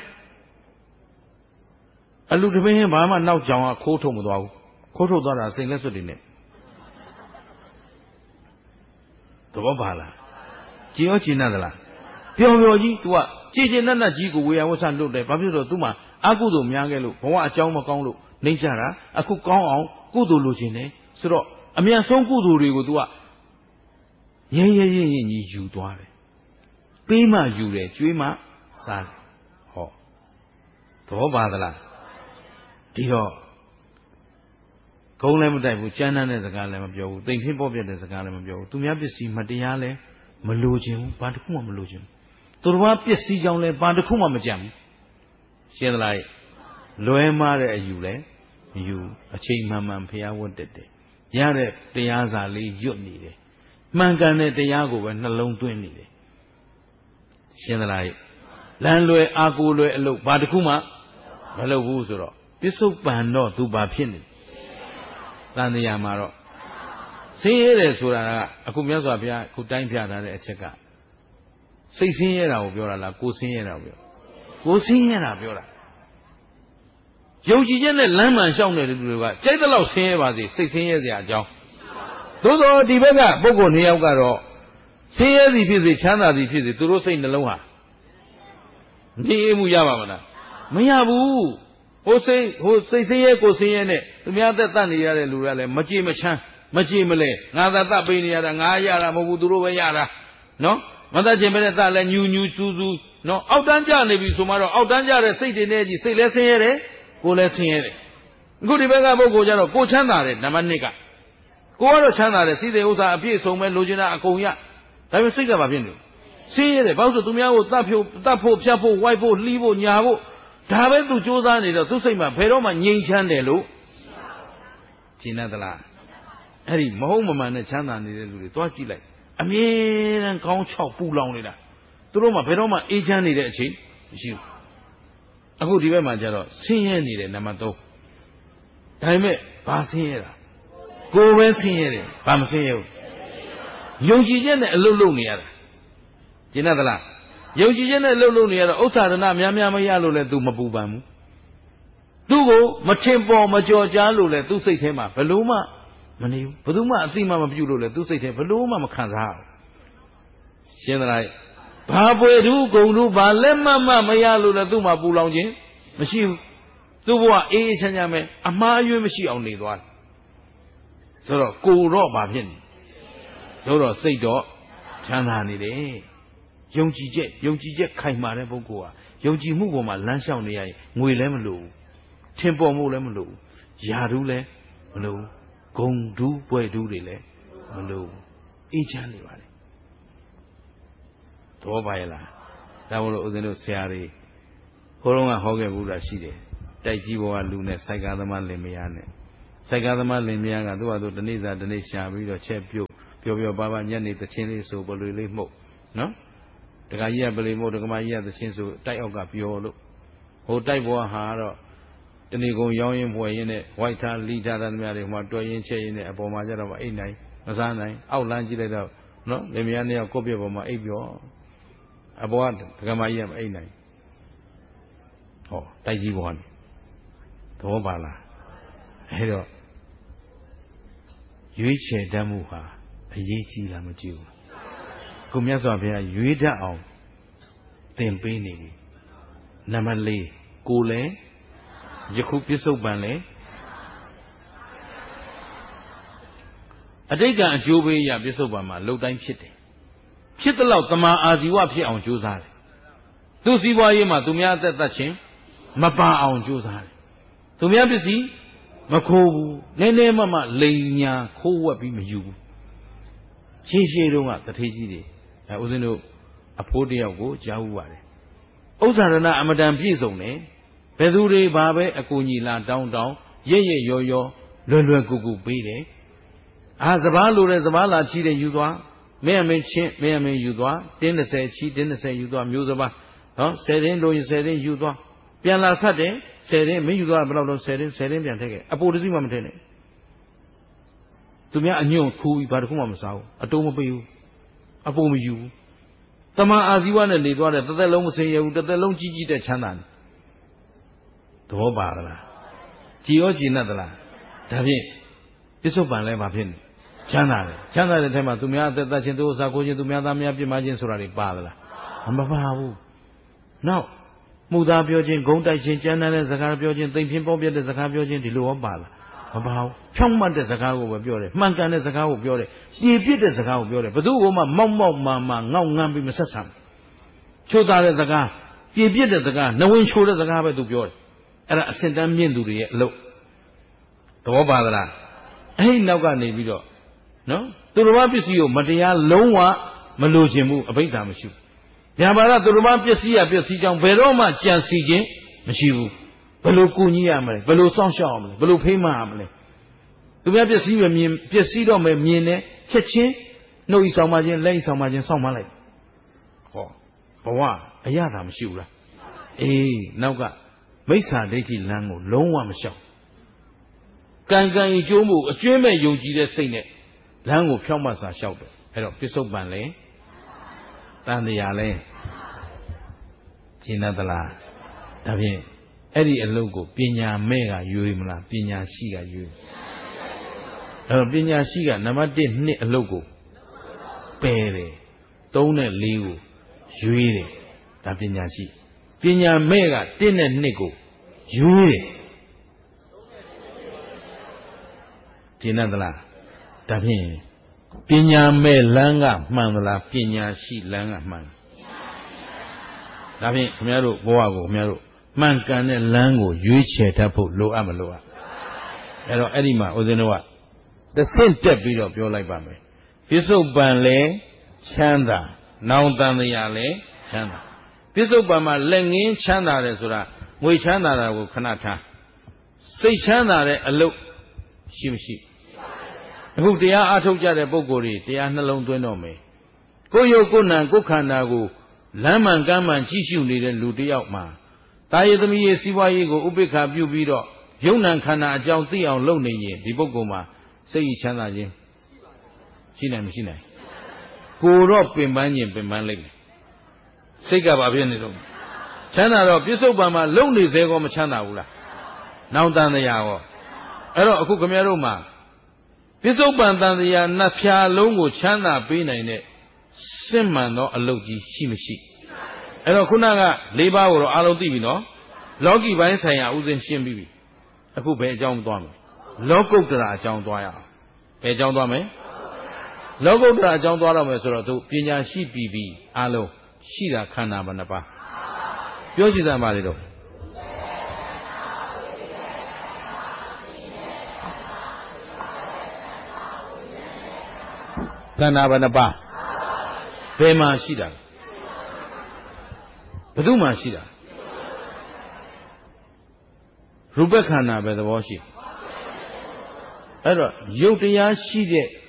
အလူတပင်းဘာမှနောက်ကြောင်ကခိုးထုတ်မသွားဘူးခိုးထုတ်သွားတာစိတ်လက်စွပ်တွေနဲ့သဘောပါလားကြည်ရောကျင်တတ်လားပျော်ပျော်ကြီး तू ကကြည်ကျင်တတ်ကြီးကိုဝေယဝဆလွတ်တယ်ဘာဖြစ်လို့ तू မှာအကုသိုလ်များခဲ့လို့ဘဝအကြောင်းမကောင်းလို့နှိမ့်ကြတာအခုကောင်းအောင်ကုသိုလ်လိုချင်တယ်ဆိုတော့အမြတ်ဆုံးကုသိုလ်တွေကို तू ကရဲကြီးယူသွားတယ်ပေးမှယူတယ်ကျွေးမှစားတယ်ဟောသဘောပါသလားဒီတော့ဂုံးလည်းမတိုက်ဘူးကြမ်းတမ်းတဲ့စကားလည်းမပြောဘူးတိမ်ဖြစ်ပေါ်ပြတဲ့စကားလည်းမပြောဘူးသူများပစ္စည်းမတရားလည်းမလိုချင်ဘူးဘာတစ်ခုမှမလိုချင်ဘူးသူတော်ဘာပစ္စည်းကြောင့်လည်းဘာတစ်ခုမှမကြံဘူးရှင်းသလားလွဲမားတဲ့အယူလည်းမယူအချိန်မှန်မှန်ဖျားဝတ်တက်တယ်ရတဲ့တရားစာလေးရွတ်နေတယ်မှန်ကန်တဲ့တရားကိုပဲနှလုံးသွင်းနေတယ်ရှင်းသလားလမ်းလွဲအာကိုလွဲအလုပ်ဘာတစ်ခုမှမလုပ်ဘူးဆိုတော့ပစ္စုပန်တော့သူဘာဖြစ်နေတန်တရားမှာတော့ဆင်းရဲတယ်ဆိုတာကအခုမြတ်စွာဘုရားခုတိုင်းပြထားတဲ့အချက်ကစိတ်ဆင်းရဲတာကိုပြောတာလားကိုယ်ဆင်းရဲတာကိုပြောကိုယ်ဆင်းရဲတာပြောတာယုံကြည်ချက်နဲ့လမ်းမှန်လျှောက်နေတဲ့လူတွေကကြိုက်တဲ့လောက်ဆင်းရဲပါစေစိတ်ဆင်းရဲစရာအကြောင်းသို့တော်ဒီဘက်ကပုဂ္ဂိုလ်နှစ်ယောက်ကတော့ဆင်းရဲသည်ဖြစ်စေချမ်းသာသည်ဖြစ်စေသူတို့စိတ်နှလုံးဟာငြိမ်အေးမှုရပါမလားမရဘူးဟိုစိတ်ဆင်းရဲကိုယ်ဆင်းရဲနဲ့သူများသက်တတ်နေရတဲ့လူတွေကလည်းမကြည်မချမ်းမကြည်မလဲငါသာတတ်ပေးနေရတာငါရတာမဟုတ်ဘူးသူတို့ပဲရတာနော်မတတ်ခြင်းပဲနဲ့တတ်လဲညူစူးနော်အောက်တန်းကျနေပြီဆိုမှတော့အောက်တန်းကျတဲ့စိတ်တွေနဲ့ကြီးစိတ်လဲဆင်းရဲတယ်ကိုယ်လဲဆင်းရဲတယ်အခုဒီဘက်ကပုဂ္ဂိုလ်ကျတော့ကိုချမ်းသာတယ်နံပါတ်1ကကိုကတော့ချမ်းသာတယ်စိတ်တွေဥစ္စာအပြည့်စုံပဲလိုချင်တာအကုန်ရဒါပေမဲ့စိတ်ကဘာဖြစ်နေလဲဆင်းရဲတယ်ဘာလို့ဆိုသူများကိုတတ်ဖို့ဖြတ်ဖို့ဝိုက်ဖို့လှီးဖို့ညာဖို့ဒါပဲသူစူးစမ်းနေတော့သူစိတ်မှာဘယ်တော့မှငြိမ်ချမ်းတယ်လို့ရှင်းသလားအဲ့ဒီမဟုတ်မမှန်နဲ့ချမ်းသာနေတဲ့လူတွေသွားကြည့်လိုက်အမြဲတမ်းကောင်းချောက်ပူလောင်နေတာသူတို့မှဘယ်တော့မှအေးချမ်းနေတဲ့အချိန်မရှိဘူးအခုဒီဘက်မှာကျတော့ဆင်းရဲနေတယ်နံပါတ်3ဒါပေမဲ့ဘာဆင်းရဲတာကိုယ်ပဲဆင်းရဲတယ်ဘာမဆင်းရဲဘူးယုံကြည်ချက်နဲ့အလုပ်လုပ်နေရတာရှင်းသလားယုံကြည်ချက်နဲ့လှုပ်နေရတော့ဥစ္စာဒနာများမရလို့လဲ तू မပူပန်ဘူးသူ့ကိုမထင်ပေါ်မကြော်ကြားလို့လဲ तू စိတ်ထဲမှာဘလို့မှမနေဘူးဘယ်သူမှအသိမှမပြုလို့လဲ तू စိတ်ထဲဘလို့မှမခံစားဘူးရှင်းသလားဘာပွေတူးဂုံတူးဘာလက်မမရလို့လဲ तू မှပူလောင်ခြင်းမရှိဘူးသူ့ဘဝအေးအေးချမ်းချမ်းပဲအမှားအယွင်းမရှိအောင်နေသွားတယ်ဆိုတော့ကိုတော့ဘာဖြစ်နေတော့စိတ်တော့ချမ်းသာနေတယ်ယုံကြည်ချက်ခိုင်မာတဲ့ပုဂ္ဂိုလ်ဟာယုံကြည်မှုပေါ်မှာလမ်းလျှောက်နေရရင်ငွေလည်းမလိုဘူးထင်ပေါ်မှုလည်းမလိုဘူး Yadu le, Mulu, Gong do, boy do le, Mulu, each anybody. Tobaila, that will the Seari, Horonga Hoga Buddha Shide, Taijiwa Luna, Sagadama Lemiane, Sagadama Lemianga, do the Nisa, the nation, read a chap, Pio Baba Yanni, the Chinese, so believe mo, no? The Gaya believe more, the Gamaya, the Shinsu, Taioga Piolo, O Taibo Haro, the Nigo Young boy in it, White Town, Lita, and Mary, Montoya, in it, upon my job of 8 night, Mazana, outline it out, no? Lemiania, a copy of my Abio. About the Gamayam 8 night. Oh, Taiji one. Tobala. Hello. Yuiche Damuha, a Yechi Lamaju. Kumyasavia, Yuida on Tempini. Namale, Gule, Yakupiso Bale. A dega and Jubi Yabisobama, low time shitty. Shit allowed Tama Aziwa Pia on Juzari. To see why Yama, to me at that chin, Mapa on Juzari. To me, busy, Mako, Nene Mama, Lenya, Kowa Bimu. She don't the Tiji. I was in a podia go, Jawari. Osarana, Madame Pizone, Pedure Babe, Akunila, down, Ye, yo, Lulu Gugu Bede. As a balu as a bala cheated you. May I you do? Didn't say she didn't say you do Musaba. Said in, do you said in you do? Piala Sade, said in, me you do a brother said in, and take it. A policy woman. To me, I knew who but whom saw. A tomb of you. A poem you. Tama Aziwan and the daughter that alone say you that alone Gigi the Chanan. Tobara. Giogi Nadala. David. It's so bad, I'm Chana the Tema to me at the Tachinto Sakoji to me at the Imagine Surari Padla. Ambahu. Now, Muda Biojin, Gonda Chana, Zakar Biojin, thinking Bobby the Zakar Biojin, the Lua Bala. About Chongman the Zakao Biore, Mankan the Zakao Biore, ye beat the Zakao Biore, but do Mamma, no Nambi Messam. Choda the Zaga, ye beat the Zaga, no one showed the Zagaba to Biore. And I sent them in to the low. Tobala. Hey, now got Navido. No? To the Rapis, Matia, Loa, Malujimu, a Betamashu. Yamara to the Rapis, Piasijan, Veroma, Jansiji, Mashivu, Belucunia, Belu Sansham, Belu Pema. To be able to see me, Piasido, Mine, Cheche, no is so much in lay so much in some malay. Oh, Bawa, a Yadam Shura. Eh, now got Mesa, Lady Lango, Loa Michelle. Gangan Jomu, a German Yogi saying it. Lango Kamasa shouted. Hello, Piso Banley. Tandiale. Chinadala. Tabi. Eddie a logo. Pina Mega Yuimla. Pina Shiga Yu. Pina Shiga, Namadi knit a logo. Pere. Done Liu. Yuire. Tapina Shi. Pina Mega, dinner nickel. Yuire. Chinadala. Tabi. Pinya me langa mandala, pinya shi langa man. Tabi, Mero, Boago, Mero. Man can lango, Yuiche tapu, lo amaloa. Ero Edima, Odenoa. The same step of your life, Bambe. Piso Banle, Chanda. Now than the Yale, Chanda. Piso Bama, Lengin, Chanda, Resura. We Chanda will Kanata. Say Chanda, a look. Shimshi. Who they are out of Jada Bogori, they are no longer know me. Go yo go na go kanago, Laman Gaman, Chishu need and Ludi outma. Taya the me see why you go Ubeka Bubido, Yonan Kana, Jalti on Lonely, the Bogoma, say each other. China Machine. Go up in Banyan, Bemanling. Sega Babianito. China of Pisobama, lonely Zego Machana. Now down the Yawa. Ero Kukameroma. Pisobandia Napia Longo Chana Bina in it. Simman no Alogi Shimishi. Ero Kunaga, Leba or Alo Divino. Logi by Saya Uzen Shimbi. A poop a John Dome. Logo to John Doya. A John Dome? Logo to John Dome to Pina Shi Bibi, Alo, Shida Kana Banapa. Yoshida Marido. ခန္ဓာဘယ်နှပါးဘယ်မှာရှိတာဘယ်သူမှရှိတာရူပခန္ဓာပဲသဘောရှိအဲ့တော့ရုပ်တရားရှိတဲ့